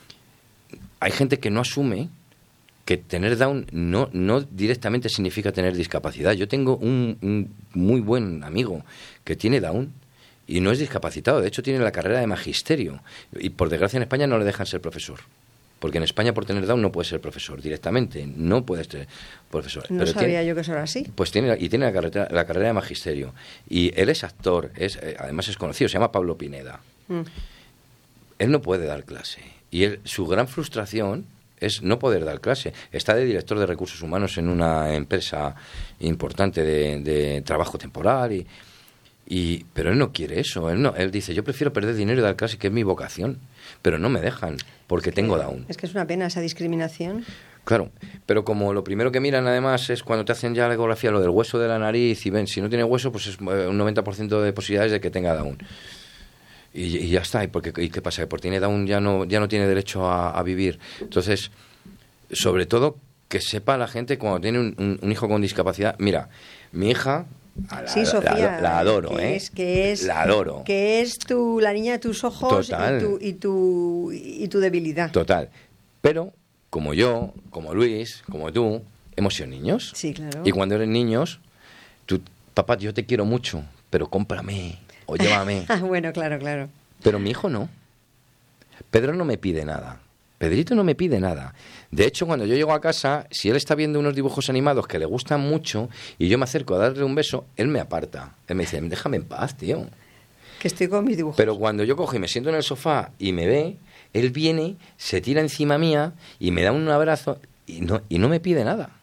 Hay gente que no asume que tener Down no, no directamente significa tener discapacidad. Yo tengo un, un muy buen amigo que tiene Down y no es discapacitado. De hecho, tiene la carrera de magisterio. Y por desgracia en España no le dejan ser profesor. Porque en España por tener Down no puedes ser profesor directamente. No puedes ser profesor. No Pero sabía tiene, yo que eso era así. Pues tiene, y tiene la carrera, la carrera de magisterio. Y él es actor, es, además es conocido, se llama Pablo Pineda. Mm. Él no puede dar clase. Y él, su gran frustración es no poder dar clase. Está de director de recursos humanos en una empresa importante de, de trabajo temporal, y, y, pero él no quiere eso. Él, no, él dice, yo prefiero perder dinero y dar clase, que es mi vocación, pero no me dejan porque es que, tengo Down. Es que es una pena esa discriminación. Claro, pero como lo primero que miran además es cuando te hacen ya la ecografía, lo del hueso de la nariz, y ven, si no tiene hueso, pues es un noventa por ciento de posibilidades de que tenga Down. Y, y ya está. ¿Y, porque, ¿Y qué pasa? Que por tiene Down ya no, ya no tiene derecho a, a vivir. Entonces, sobre todo, que sepa la gente cuando tiene un, un, un hijo con discapacidad. Mira, mi hija... La, sí, Sofía, la, la adoro, que ¿eh? Es, que es, la adoro. Que es tu, la niña de tus ojos. Total. Y, tu, y, tu, y tu debilidad. Total. Pero, como yo, como Luis, como tú, hemos sido niños. Sí, claro. Y cuando eres niños, tú, papá, yo te quiero mucho, pero cómprame o llévame. Bueno, claro, claro. Pero mi hijo no. Pedro no me pide nada. Pedrito no me pide nada. De hecho, cuando yo llego a casa, si él está viendo unos dibujos animados que le gustan mucho y yo me acerco a darle un beso, él me aparta. Él me dice, déjame en paz, tío. Que estoy con mis dibujos. Pero cuando yo cojo y me siento en el sofá y me ve, él viene, se tira encima mía y me da un abrazo y no, y no me pide nada.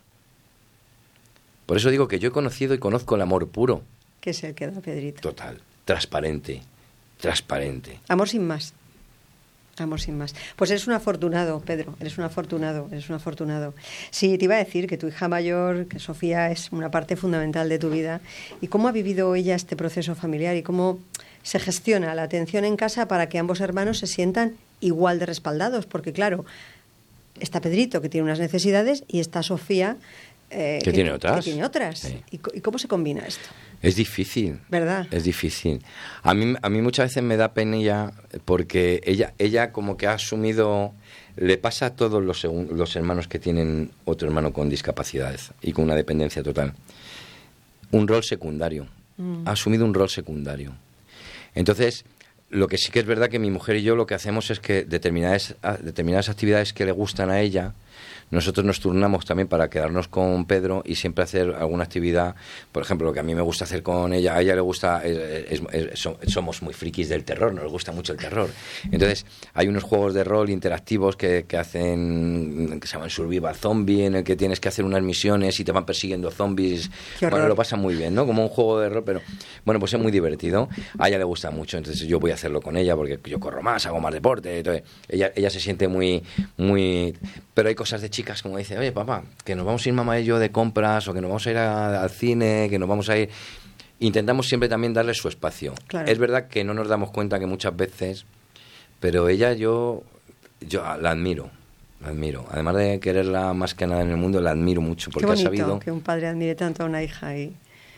Por eso digo que yo he conocido y conozco el amor puro. Que es el que da Pedrito. Total, transparente, transparente. Amor sin más. Amor sin más. Pues eres un afortunado, Pedro, eres un afortunado, eres un afortunado. Sí, te iba a decir que tu hija mayor, que Sofía, es una parte fundamental de tu vida. ¿Y cómo ha vivido ella este proceso familiar y cómo se gestiona la atención en casa para que ambos hermanos se sientan igual de respaldados? Porque claro, está Pedrito, que tiene unas necesidades, y está Sofía, eh, que, que tiene otras. Que tiene otras. Sí. ¿Y, ¿Y cómo se combina esto? Es difícil, ¿verdad? Es difícil. A mí, a mí muchas veces me da pena ella, porque ella, ella como que ha asumido, le pasa a todos los, los hermanos que tienen otro hermano con discapacidades y con una dependencia total, un rol secundario. Mm. Ha asumido un rol secundario. Entonces, lo que sí que es verdad que mi mujer y yo lo que hacemos es que determinadas, determinadas actividades que le gustan a ella, nosotros nos turnamos también para quedarnos con Pedro y siempre hacer alguna actividad. Por ejemplo, lo que a mí me gusta hacer con ella, a ella le gusta, es, es, es, somos muy frikis del terror, nos gusta mucho el terror. Entonces, hay unos juegos de rol interactivos que, que hacen, que se llaman Survival Zombie, en el que tienes que hacer unas misiones y te van persiguiendo zombies. Bueno, lo pasa muy bien, ¿no? Como un juego de rol, pero bueno, pues es muy divertido. A ella le gusta mucho, entonces yo voy a hacerlo con ella porque yo corro más, hago más deporte. Entonces, ella, ella se siente muy, muy... Pero hay cosas de chicas como dice, oye papá, que nos vamos a ir mamá y yo de compras, o que nos vamos a ir a, al cine, que nos vamos a ir... Intentamos siempre también darle su espacio. Claro. Es verdad que no nos damos cuenta que muchas veces, pero ella yo, yo la admiro, la admiro. Además de quererla más que nada en el mundo, la admiro mucho, porque Qué bonito ha sabido... que un padre admire tanto a una hija y...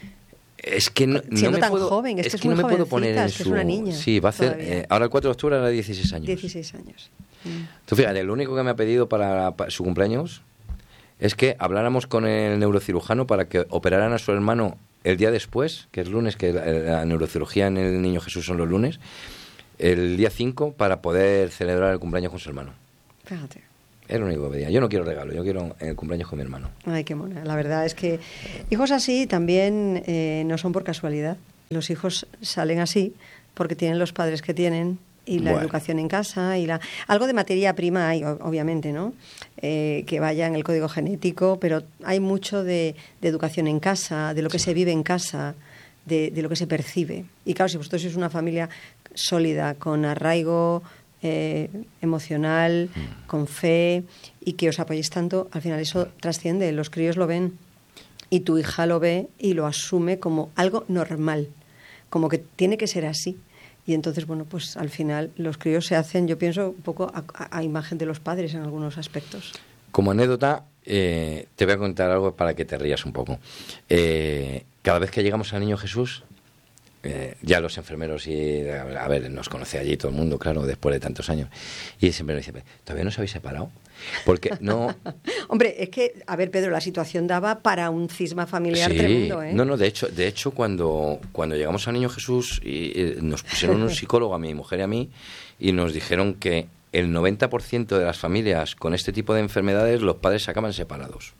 Es que no, siendo no me tan puedo, joven, es, es que, es que no me puedo poner en es que su... es una niña. Sí, va a hacer... Eh, ahora el cuatro de octubre hará dieciséis años. dieciséis años. Mm. Tú fíjate, lo único que me ha pedido para, para su cumpleaños es que habláramos con el neurocirujano para que operaran a su hermano el día después, que es lunes, que la, la neurocirugía en el Niño Jesús son los lunes, el día cinco para poder celebrar el cumpleaños con su hermano. Fíjate. Es lo único que pedía. Yo no quiero regalo, yo quiero el cumpleaños con mi hermano. Ay, qué mona. La verdad es que hijos así también eh, no son por casualidad. Los hijos salen así porque tienen los padres que tienen y la bueno. educación en casa y la algo de materia prima hay, obviamente, ¿no? Eh, que vaya en el código genético, pero hay mucho de, de educación en casa, de lo que sí. se vive en casa, de, de lo que se percibe. Y claro, si vosotros sois una familia sólida, con arraigo Eh, emocional, mm. con fe, y que os apoyéis tanto, al final eso trasciende, los críos lo ven y tu hija lo ve y lo asume como algo normal, como que tiene que ser así, y entonces bueno, pues al final los críos se hacen, yo pienso, un poco a, a, a imagen de los padres en algunos aspectos. Como anécdota, eh, te voy a contar algo para que te rías un poco. Eh, cada vez que llegamos al Niño Jesús, Eh, ya los enfermeros y a ver, nos conoce allí todo el mundo, claro, después de tantos años, y siempre nos dice, ¿todavía no os habéis separado? Porque no... Hombre, es que, a ver, Pedro, la situación daba para un cisma familiar sí, tremendo, ¿eh? No, no, de hecho, de hecho cuando, cuando llegamos al Niño Jesús y, y nos pusieron un psicólogo a mi mujer y a mí y nos dijeron que el noventa por ciento de las familias con este tipo de enfermedades los padres se acaban separados.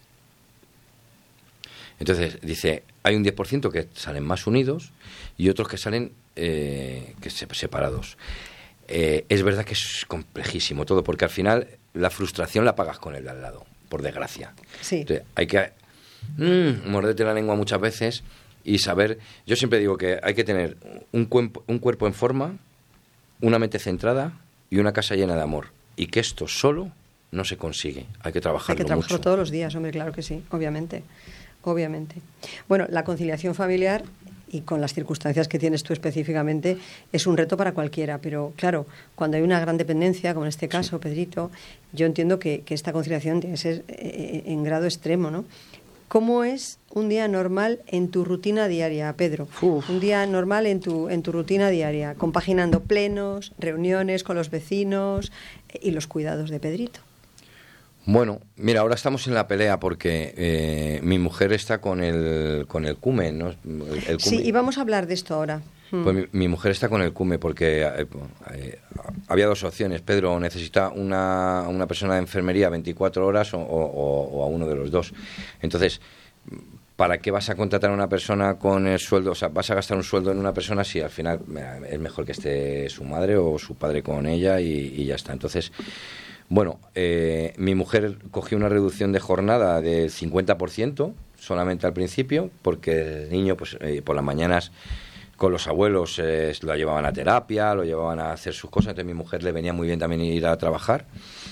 Entonces, dice, hay un diez por ciento que salen más unidos y otros que salen eh, que se, separados. Eh, es verdad que es complejísimo todo, porque al final la frustración la pagas con el de al lado, por desgracia. Sí. Entonces, hay que mmm, morderte la lengua muchas veces y saber... Yo siempre digo que hay que tener un, cuerpo, un cuerpo en forma, una mente centrada y una casa llena de amor. Y que esto solo no se consigue. Hay que trabajarlo mucho. Hay que trabajarlo mucho. todos los días, hombre, claro que sí, obviamente. Obviamente. Bueno, la conciliación familiar, y con las circunstancias que tienes tú específicamente, es un reto para cualquiera, pero claro, cuando hay una gran dependencia, como en este caso, sí. Pedrito, yo entiendo que, que esta conciliación tiene que ser eh, en grado extremo, ¿no? ¿Cómo es un día normal en tu rutina diaria, Pedro? Uf. Un día normal en tu, en tu rutina diaria, compaginando plenos, reuniones con los vecinos y los cuidados de Pedrito. Bueno, mira, ahora estamos en la pelea porque eh, mi mujer está con el con el CUME, ¿no? El, el CUME. Sí, y vamos a hablar de esto ahora. Pues mi, mi mujer está con el CUME porque eh, eh, había dos opciones. Pedro necesita una, una persona de enfermería veinticuatro horas o, o, o a uno de los dos. Entonces, ¿para qué vas a contratar a una persona con el sueldo? O sea, vas a gastar un sueldo en una persona si al final es mejor que esté su madre o su padre con ella y, y ya está. Entonces... Bueno, eh, mi mujer cogió una reducción de jornada del cincuenta por ciento solamente al principio, porque el niño pues eh, por las mañanas con los abuelos eh, lo llevaban a terapia, lo llevaban a hacer sus cosas, entonces a mi mujer le venía muy bien también ir a trabajar.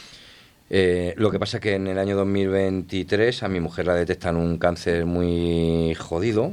Eh, lo que pasa es que en el año dos mil veintitrés a mi mujer la detectan un cáncer muy jodido.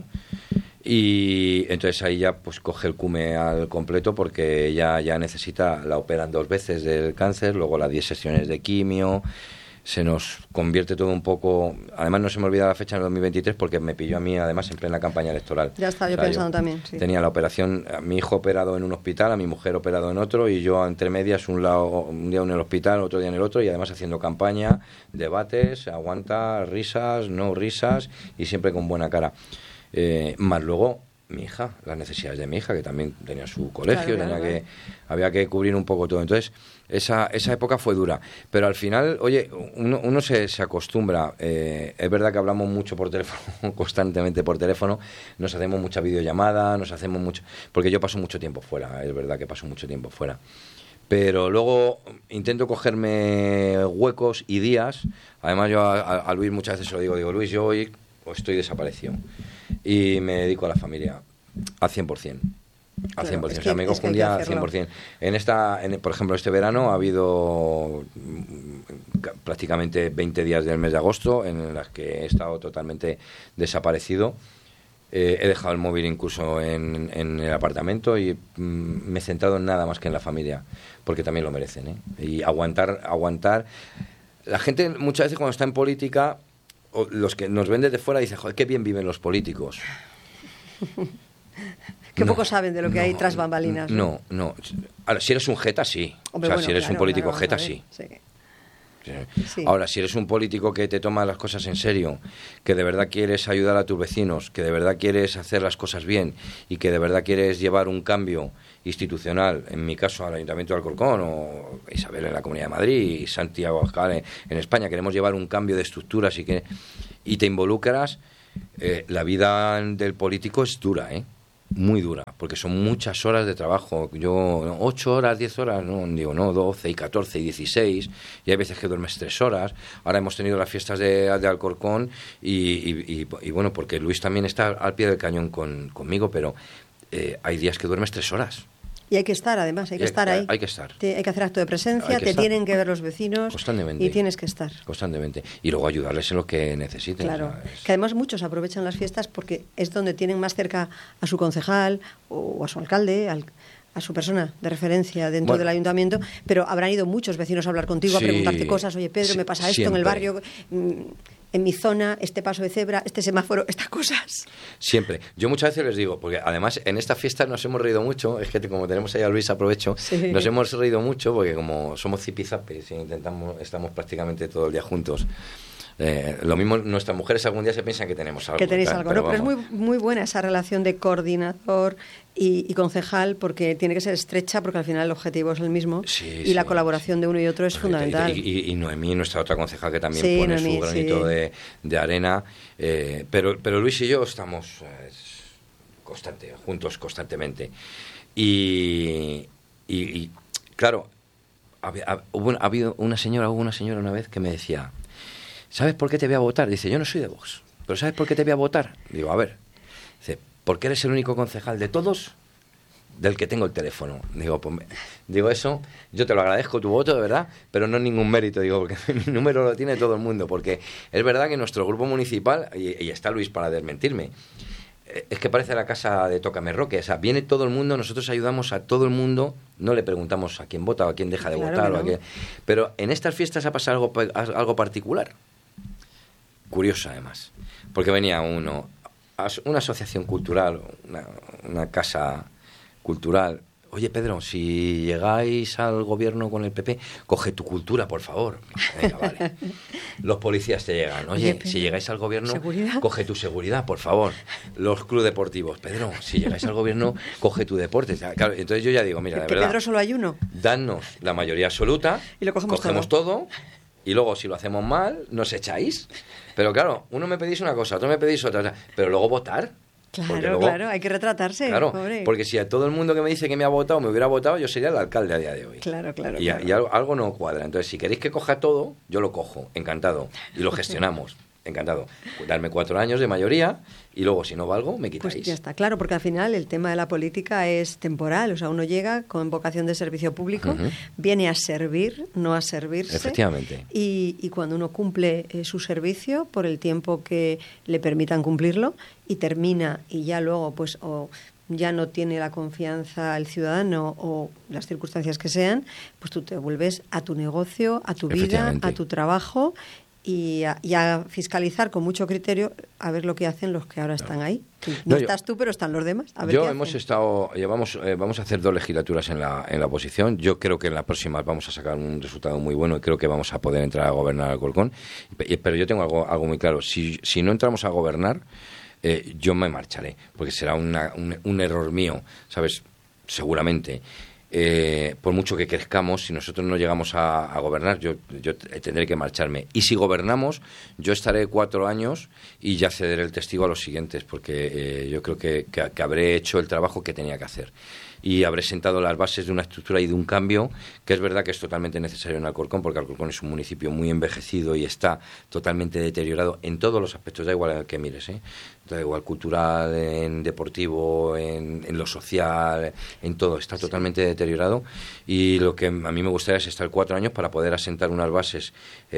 Y entonces ahí ya pues coge el CUME al completo porque ya, ya necesita, la operan dos veces del cáncer, luego las diez sesiones de quimio, se nos convierte todo un poco, además no se me olvida la fecha en el dos mil veintitrés porque me pilló a mí además en plena campaña electoral. Ya estaba yo o sea, pensando yo también, sí. Tenía la operación, a mi hijo operado en un hospital, a mi mujer operado en otro y yo entre medias un lado un día en el hospital, otro día en el otro y además haciendo campaña, debates, aguanta, risas, no risas y siempre con buena cara. Eh, más luego mi hija, las necesidades de mi hija, que también tenía su colegio, claro, tenía claro, que claro. había que cubrir un poco todo. Entonces, esa, esa época fue dura. Pero al final, oye, uno, uno se, se acostumbra. Eh, es verdad que hablamos mucho por teléfono, constantemente por teléfono, nos hacemos mucha videollamada, nos hacemos mucho... Porque yo paso mucho tiempo fuera, es verdad que paso mucho tiempo fuera. Pero luego intento cogerme huecos y días. Además, yo a, a, a Luis muchas veces se lo digo, digo, Luis, yo hoy estoy desaparecido. Y me dedico a la familia al cien por ciento. Al cien por ciento. Es que, o sea, me cojo un día al cien por ciento. En esta, en, por ejemplo, este verano ha habido prácticamente veinte días del mes de agosto en las que he estado totalmente desaparecido. Eh, he dejado el móvil incluso en, en el apartamento y mm, me he centrado en nada más que en la familia, porque también lo merecen, ¿eh? Y aguantar, aguantar. La gente muchas veces cuando está en política... O los que nos ven desde fuera dicen, joder, qué bien viven los políticos. Que no, poco saben de lo que no, hay tras bambalinas. No, no. no. Ahora, si eres un jeta, sí. Hombre, o sea, bueno, si eres claro, un político claro, jeta, sí. sí. Sí. Ahora, si eres un político que te toma las cosas en serio, que de verdad quieres ayudar a tus vecinos, que de verdad quieres hacer las cosas bien y que de verdad quieres llevar un cambio institucional, en mi caso al Ayuntamiento de Alcorcón o Isabel en la Comunidad de Madrid y Santiago Abascal en, en España, queremos llevar un cambio de estructuras y que y te involucras, eh, la vida del político es dura, ¿eh? Muy dura, porque son muchas horas de trabajo. Yo, ocho horas, diez horas, no, digo, no, doce y catorce y dieciséis, y hay veces que duermes tres horas. Ahora hemos tenido las fiestas de, de Alcorcón y, y, y, y bueno, porque Luis también está al pie del cañón con, conmigo, pero eh, hay días que duermes tres horas. Y hay que estar, además, hay que hay, estar ahí. Hay que estar. Te, hay que hacer acto de presencia, te estar. Tienen que ver los vecinos. Constantemente. Y tienes que estar. Constantemente. Y luego ayudarles en lo que necesiten. Claro. O sea, es... Que además muchos aprovechan las fiestas porque es donde tienen más cerca a su concejal o a su alcalde, al, a su persona de referencia dentro bueno. del ayuntamiento, pero habrán ido muchos vecinos a hablar contigo, sí, a preguntarte cosas. Oye, Pedro, sí, me pasa esto siempre. En el barrio... en mi zona, este paso de cebra, este semáforo, estas cosas. Siempre. Yo muchas veces les digo, porque además en esta fiesta nos hemos reído mucho, es que como tenemos ahí a Luis, aprovecho, sí. Nos hemos reído mucho porque como somos zipizapes y intentamos, estamos prácticamente todo el día juntos. Eh, lo mismo nuestras mujeres algún día se piensan que tenemos algo. Que tenéis algo, pero, no, pero es muy, muy buena esa relación de coordinador y, y concejal, porque tiene que ser estrecha, porque al final el objetivo es el mismo, sí, y sí, la colaboración sí. de uno y otro es Perfecto. fundamental. Y, y, y Noemí, nuestra otra concejal, que también sí, pone Noemí, su granito sí. de, de arena, eh, pero, pero Luis y yo estamos eh, constante, juntos constantemente. Y, y, y claro, ha, ha, hubo, ha habido una señora, hubo una señora una vez que me decía... ¿Sabes por qué te voy a votar? Dice, yo no soy de Vox, pero ¿sabes por qué te voy a votar? Digo, a ver, dice, porque eres el único concejal de todos del que tengo el teléfono. Digo, pues, digo eso, yo te lo agradezco tu voto, de verdad, pero no es ningún mérito, digo, porque mi número lo tiene todo el mundo, porque es verdad que nuestro grupo municipal, y, y está Luis para desmentirme, es que parece la casa de Tócame Roque, o sea, viene todo el mundo, nosotros ayudamos a todo el mundo, no le preguntamos a quién vota o a quién deja de claro votar, no. o a quién... pero en estas fiestas ha pasado algo, algo particular. Curioso, además, porque venía uno, una asociación cultural, una, una casa cultural. Oye, Pedro, si llegáis al gobierno con el P P, coge tu cultura, por favor. Venga, vale. Los policías te llegan. Oye, Oye si llegáis al gobierno, ¿seguridad? Coge tu seguridad, por favor. Los clubes deportivos. Pedro, si llegáis al gobierno, coge tu deporte. Claro, entonces yo ya digo, mira, de ¿Que verdad. Pedro solo hay uno? Danos la mayoría absoluta, y lo cogemos, cogemos todo. todo y luego, si lo hacemos mal, nos echáis. Pero claro, uno me pedís una cosa, otro me pedís otra, pero luego votar. Claro, luego, claro, hay que retratarse. Claro, pobre. Porque si a todo el mundo que me dice que me ha votado me hubiera votado, yo sería el alcalde a día de hoy. Claro, claro. Y, claro. y algo, algo no cuadra. Entonces, si queréis que coja todo, yo lo cojo, encantado. Y lo gestionamos, encantado. Darme cuatro años de mayoría y luego, si no valgo, me quitáis. Pues ya está, claro, porque al final el tema de la política es temporal. O sea, uno llega con vocación de servicio público, uh-huh. viene a servir, no a servirse. Efectivamente. Y, y cuando uno cumple eh, su servicio por el tiempo que le permitan cumplirlo y termina y ya luego, pues, o ya no tiene la confianza el ciudadano o las circunstancias que sean, pues tú te vuelves a tu negocio, a tu vida, a tu trabajo y a, y a fiscalizar con mucho criterio a ver lo que hacen los que ahora están ahí. No, no estás yo, tú, pero están los demás. A ver yo qué hemos hacen. estado, llevamos, eh, vamos a hacer dos legislaturas en la, en la oposición. Yo creo que en las próximas vamos a sacar un resultado muy bueno y creo que vamos a poder entrar a gobernar Alcorcón. Pero yo tengo algo, algo muy claro. Si, si no entramos a gobernar, eh, yo me marcharé, porque será una, un, un error mío, ¿sabes? Seguramente. Eh, por mucho que crezcamos, si nosotros no llegamos a, a gobernar, yo, yo tendré que marcharme. Y si gobernamos, yo estaré cuatro años y ya cederé el testigo a los siguientes, porque eh, yo creo que, que, que habré hecho el trabajo que tenía que hacer. Y habré sentado las bases de una estructura y de un cambio que es verdad que es totalmente necesario en Alcorcón, porque Alcorcón es un municipio muy envejecido y está totalmente deteriorado en todos los aspectos, da igual al que mires, ¿eh? Da igual cultural, en deportivo, en, en lo social, en todo, está totalmente sí. deteriorado. Y lo que a mí me gustaría es estar cuatro años para poder asentar unas bases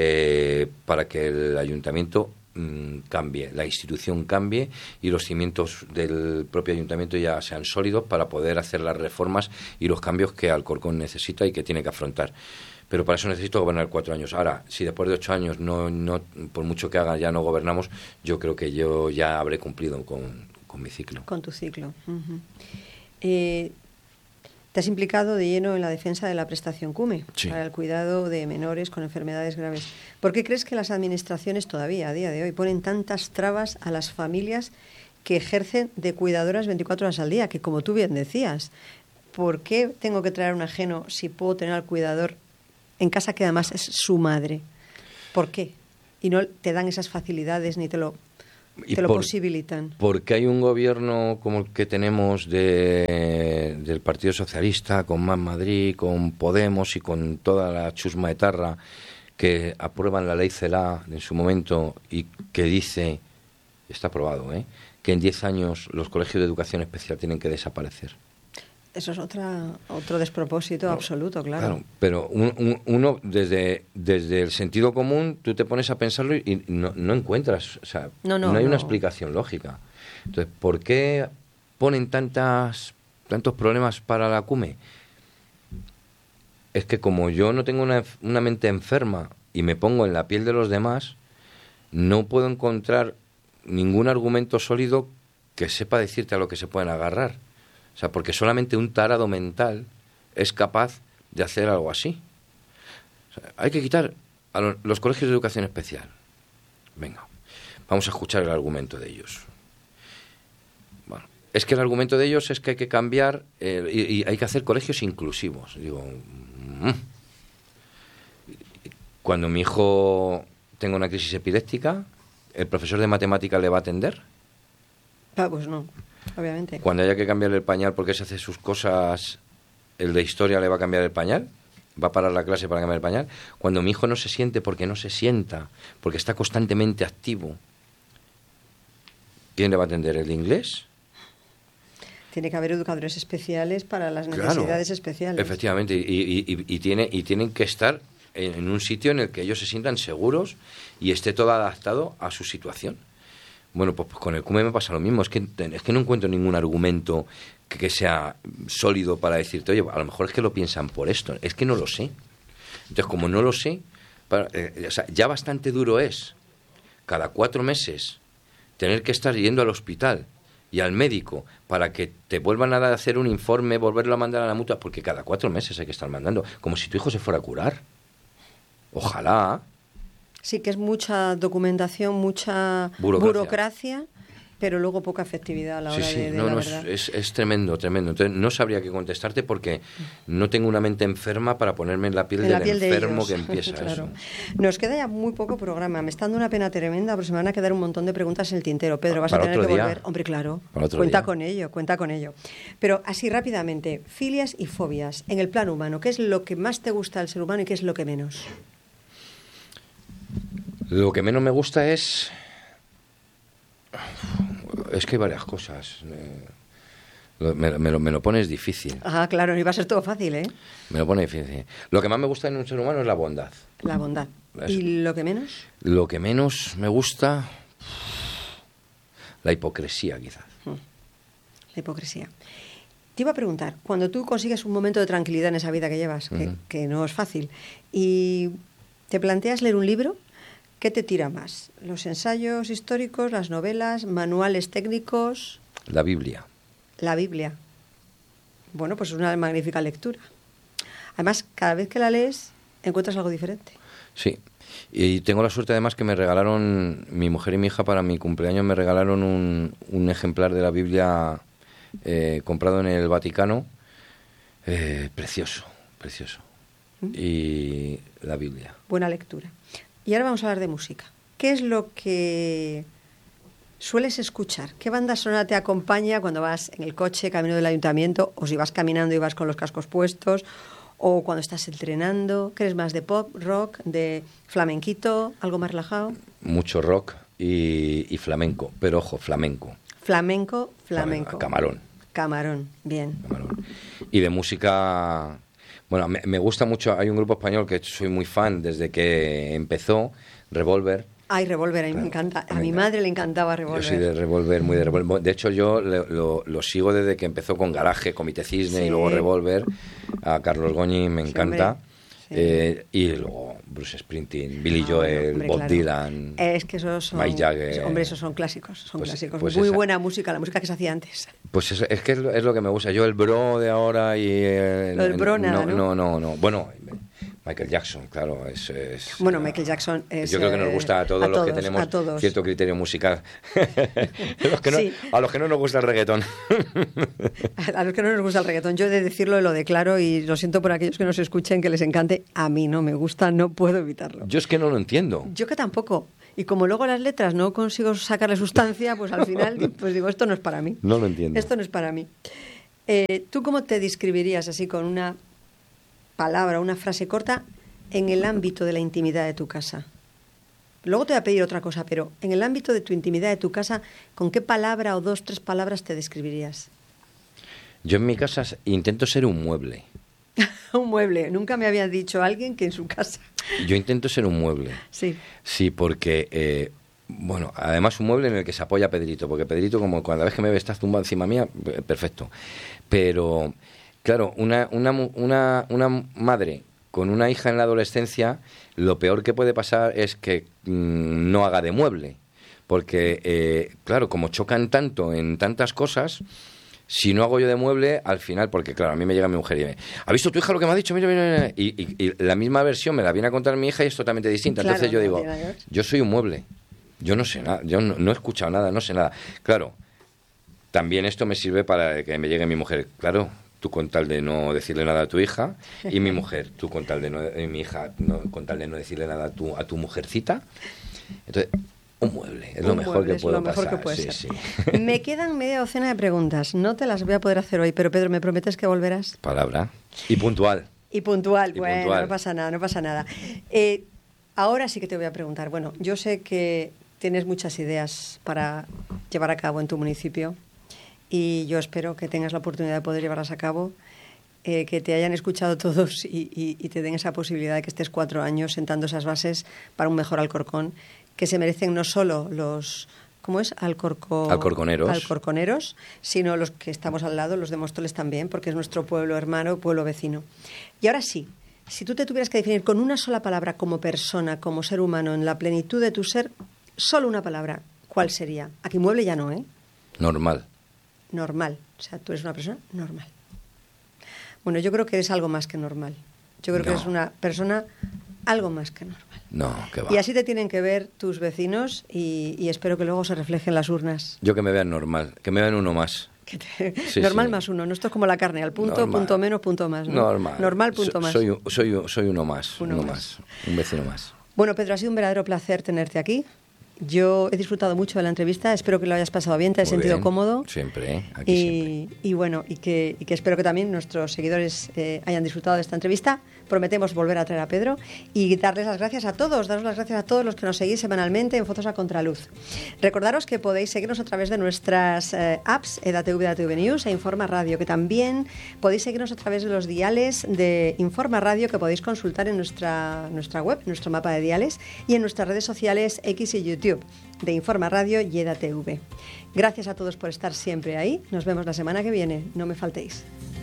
eh, para que el ayuntamiento cambie, la institución cambie y los cimientos del propio ayuntamiento ya sean sólidos para poder hacer las reformas y los cambios que Alcorcón necesita y que tiene que afrontar. Pero para eso necesito gobernar cuatro años. Ahora, si después de ocho años, no, no, por mucho que haga, ya no gobernamos, yo creo que yo ya habré cumplido con, con mi ciclo. Con tu ciclo. Uh-huh. Eh, Te has implicado de lleno en la defensa de la prestación CUME, sí, para el cuidado de menores con enfermedades graves. ¿Por qué crees que las administraciones todavía, a día de hoy, ponen tantas trabas a las familias que ejercen de cuidadoras veinticuatro horas al día? Que, como tú bien decías, ¿por qué tengo que traer un ajeno si puedo tener al cuidador en casa, que además es su madre? ¿Por qué? Y no te dan esas facilidades ni te lo, te lo por, posibilitan. Porque hay un gobierno como el que tenemos de, del Partido Socialista, con Más Madrid, con Podemos y con toda la chusma etarra, que aprueban la ley CELA en su momento y que dice, está aprobado, ¿eh?, que en diez años los colegios de educación especial tienen que desaparecer. Eso es otra, otro despropósito no, absoluto, claro. Claro, pero un, un, uno, desde, desde el sentido común, tú te pones a pensarlo y no, no encuentras, o sea, no, no, no hay no. una explicación lógica. Entonces, ¿por qué ponen tantas, tantos problemas para la CUME? Es que como yo no tengo una, una mente enferma y me pongo en la piel de los demás, no puedo encontrar ningún argumento sólido que sepa decirte a lo que se pueden agarrar. O sea, porque solamente un tarado mental es capaz de hacer algo así. O sea, hay que quitar a los, los colegios de educación especial. Venga, vamos a escuchar el argumento de ellos. Bueno, es que el argumento de ellos es que hay que cambiar eh, y, y hay que hacer colegios inclusivos. Digo, mm. Cuando mi hijo tenga una crisis epiléptica, ¿el profesor de matemáticas le va a atender? Ah, pues no. Obviamente. Cuando haya que cambiarle el pañal porque se hace sus cosas, ¿el de historia le va a cambiar el pañal? ¿Va a parar la clase para cambiar el pañal? Cuando mi hijo no se siente porque no se sienta, porque está constantemente activo, ¿quién le va a atender? ¿El de inglés? Tiene que haber educadores especiales para las necesidades claro, especiales. Efectivamente, y, y, y, y, tiene, y tienen que estar en, en un sitio en el que ellos se sientan seguros y esté todo adaptado a su situación. Bueno, pues, pues con el CUME me pasa lo mismo. Es que, es que no encuentro ningún argumento que, que sea sólido para decirte, oye, a lo mejor es que lo piensan por esto. Es que no lo sé. Entonces, como no lo sé, para, eh, o sea, ya bastante duro es cada cuatro meses tener que estar yendo al hospital y al médico para que te vuelvan a hacer un informe, volverlo a mandar a la mutua, porque cada cuatro meses hay que estar mandando, como si tu hijo se fuera a curar. Ojalá. Sí, que es mucha documentación, mucha burocracia, burocracia pero luego poca efectividad a la hora sí, sí. de, de no, la no, verdad. Es, es tremendo, tremendo. Entonces no sabría qué contestarte porque no tengo una mente enferma para ponerme en la piel en del la piel enfermo de que empieza claro. Eso. Nos queda ya muy poco programa. Me está dando una pena tremenda, pero se me van a quedar un montón de preguntas en el tintero. Pedro, vas para a tener que día. volver. Hombre, claro. Cuenta día. con ello, cuenta con ello. Pero así rápidamente, filias y fobias en el plano humano. ¿Qué es lo que más te gusta del ser humano y qué es lo que menos? Lo que menos me gusta es... Es que hay varias cosas. Me, me, me, lo, me lo pones difícil. Ajá, claro, no iba a ser todo fácil, ¿eh? Me lo pone difícil. Lo que más me gusta en un ser humano es la bondad. La bondad. Es, ¿y lo que menos? Lo que menos me gusta... La hipocresía, quizás. La hipocresía. Te iba a preguntar, cuando tú consigues un momento de tranquilidad en esa vida que llevas, que, uh-huh. que no es fácil, y te planteas leer un libro, ¿qué te tira más? ¿Los ensayos históricos, las novelas, manuales técnicos? La Biblia. La Biblia. Bueno, pues es una magnífica lectura. Además, cada vez que la lees, encuentras algo diferente. Sí. Y tengo la suerte además que me regalaron, mi mujer y mi hija para mi cumpleaños me regalaron un, un ejemplar de la Biblia eh, comprado en el Vaticano. Eh, precioso, precioso. ¿Mm? Y la Biblia. Buena lectura. Y ahora vamos a hablar de música. ¿Qué es lo que sueles escuchar? ¿Qué banda sonora te acompaña cuando vas en el coche, camino del ayuntamiento, o si vas caminando y vas con los cascos puestos, o cuando estás entrenando? ¿Qué eres más, de pop, rock, de flamenquito, algo más relajado? Mucho rock y, y flamenco, pero ojo, flamenco. Flamenco, flamenco. Camarón. Camarón, bien. Camarón. Y de música... Bueno, me, me gusta mucho, hay un grupo español que soy muy fan desde que empezó, Revolver. Ay, Revolver, a mí claro, me encanta. A me mi encanta. madre le encantaba Revolver. Yo soy de Revolver, muy de Revolver. De hecho, yo lo, lo, lo sigo desde que empezó con Garaje, Comité Cisne sí. y luego Revolver. A Carlos Goñi me encanta. Sí. Eh, y luego Bruce Springsteen, Billy Ah, Joel, bueno, hombre, Bob claro. Dylan. Es que esos son, Mick Jagger. hombre, esos son clásicos, son Pues- clásicos. pues Muy esa- buena música, la música que se hacía antes. Pues es, es que es lo, es lo que me gusta. Yo el bro de ahora y... eh, Lo del bro nada, no, ¿no? no, no, no. Bueno, Michael Jackson, claro, es... es- Bueno, ah, Michael Jackson es... Yo creo que nos eh, gusta a todos a los que todos, tenemos a todos. cierto criterio musical. Los que no- Sí. A los que no nos gusta el reggaetón. A los que no nos gusta el reggaetón, yo he de decirlo, lo declaro y lo siento por aquellos que nos escuchen que les encante. A mí no me gusta, no puedo evitarlo. Yo es que no lo entiendo. Yo que tampoco. Y como luego las letras no consigo sacarle sustancia, pues al final pues digo, esto no es para mí. No lo entiendo. Esto no es para mí. Eh, ¿Tú cómo te describirías así con una palabra, una frase corta en el ámbito de la intimidad de tu casa? Luego te voy a pedir otra cosa, pero en el ámbito de tu intimidad de tu casa, ¿con qué palabra o dos, tres palabras te describirías? Yo en mi casa intento ser un mueble. Un mueble. Nunca me había dicho alguien que en su casa. Yo intento ser un mueble. Sí. Sí, porque, eh, bueno, además un mueble en el que se apoya Pedrito, porque Pedrito, como cada vez que me ve, está tumbado encima mía, eh, perfecto. Pero, claro, una, una, mu- una, una madre con una hija en la adolescencia, lo peor que puede pasar es que mm, no haga de mueble. Porque, eh, claro, como chocan tanto en tantas cosas... Si no hago yo de mueble, al final, porque claro, a mí me llega mi mujer y me ¿ha visto tu hija lo que me ha dicho? Mira, mira, mira. Y, y, y la misma versión me la viene a contar mi hija y es totalmente distinta. Claro, Entonces yo no digo, tiene nada que ver. yo soy un mueble. Yo no sé nada, yo no, no he escuchado nada, no sé nada. Claro, también esto me sirve para que me llegue mi mujer. Claro, tú con tal de no decirle nada a tu hija, y mi mujer, tú con tal de no, y mi hija, no, con tal de no decirle nada a tu, a tu mujercita. Entonces, un mueble, es lo Un mejor mueble que es puedo lo mejor pasar. que puede sí, ser. sí. Me quedan media docena de preguntas. No te las voy a poder hacer hoy, pero Pedro, ¿me prometes que volverás? Palabra. Y puntual. Y puntual, Y bueno, puntual. no pasa nada, no pasa nada. Eh, ahora sí que te voy a preguntar. Bueno, yo sé que tienes muchas ideas para llevar a cabo en tu municipio y yo espero que tengas la oportunidad de poder llevarlas a cabo, eh, que te hayan escuchado todos y, y- y te den esa posibilidad de que estés cuatro años sentando esas bases para un mejor Alcorcón, que se merecen no solo los... ¿Cómo es? Alcorco... Alcorconeros. Alcorconeros, sino los que estamos al lado, los de Móstoles también, porque es nuestro pueblo hermano, pueblo vecino. Y ahora sí, si tú te tuvieras que definir con una sola palabra como persona, como ser humano, en la plenitud de tu ser, solo una palabra, ¿cuál sería? Aquí mueble ya no, ¿eh? Normal. Normal. O sea, tú eres una persona normal. Bueno, yo creo que eres algo más que normal. Yo creo que No. eres una persona algo más que normal. No, que va. Y así te tienen que ver tus vecinos y, y espero que luego se refleje en las urnas. Yo que me vean normal, que me vean uno más. Que te- Sí, normal sí. más uno, no esto es como la carne, al punto, Normal. punto menos, punto más. ¿no? Normal. Normal, punto So- más. Soy, un- soy, un- soy uno más. Uno Uno, más. más. Un vecino más. Bueno, Pedro, ha sido un verdadero placer tenerte aquí. Yo he disfrutado mucho de la entrevista, espero que lo hayas pasado bien, te has Muy sentido bien. cómodo. Siempre, ¿eh? Aquí siempre. Y, y bueno, y que, y que espero que también nuestros seguidores eh, hayan disfrutado de esta entrevista. Prometemos volver a traer a Pedro y darles las gracias a todos, daros las gracias a todos los que nos seguís semanalmente en Fotos a Contraluz. Recordaros que podéis seguirnos a través de nuestras eh, apps, EDATV, EDATV News e Informa Radio, que también podéis seguirnos a través de los diales de Informa Radio que podéis consultar en nuestra, nuestra web, en nuestro mapa de diales y en nuestras redes sociales X y YouTube de Informa Radio y EDATV. Gracias a todos por estar siempre ahí. Nos vemos la semana que viene. No me faltéis.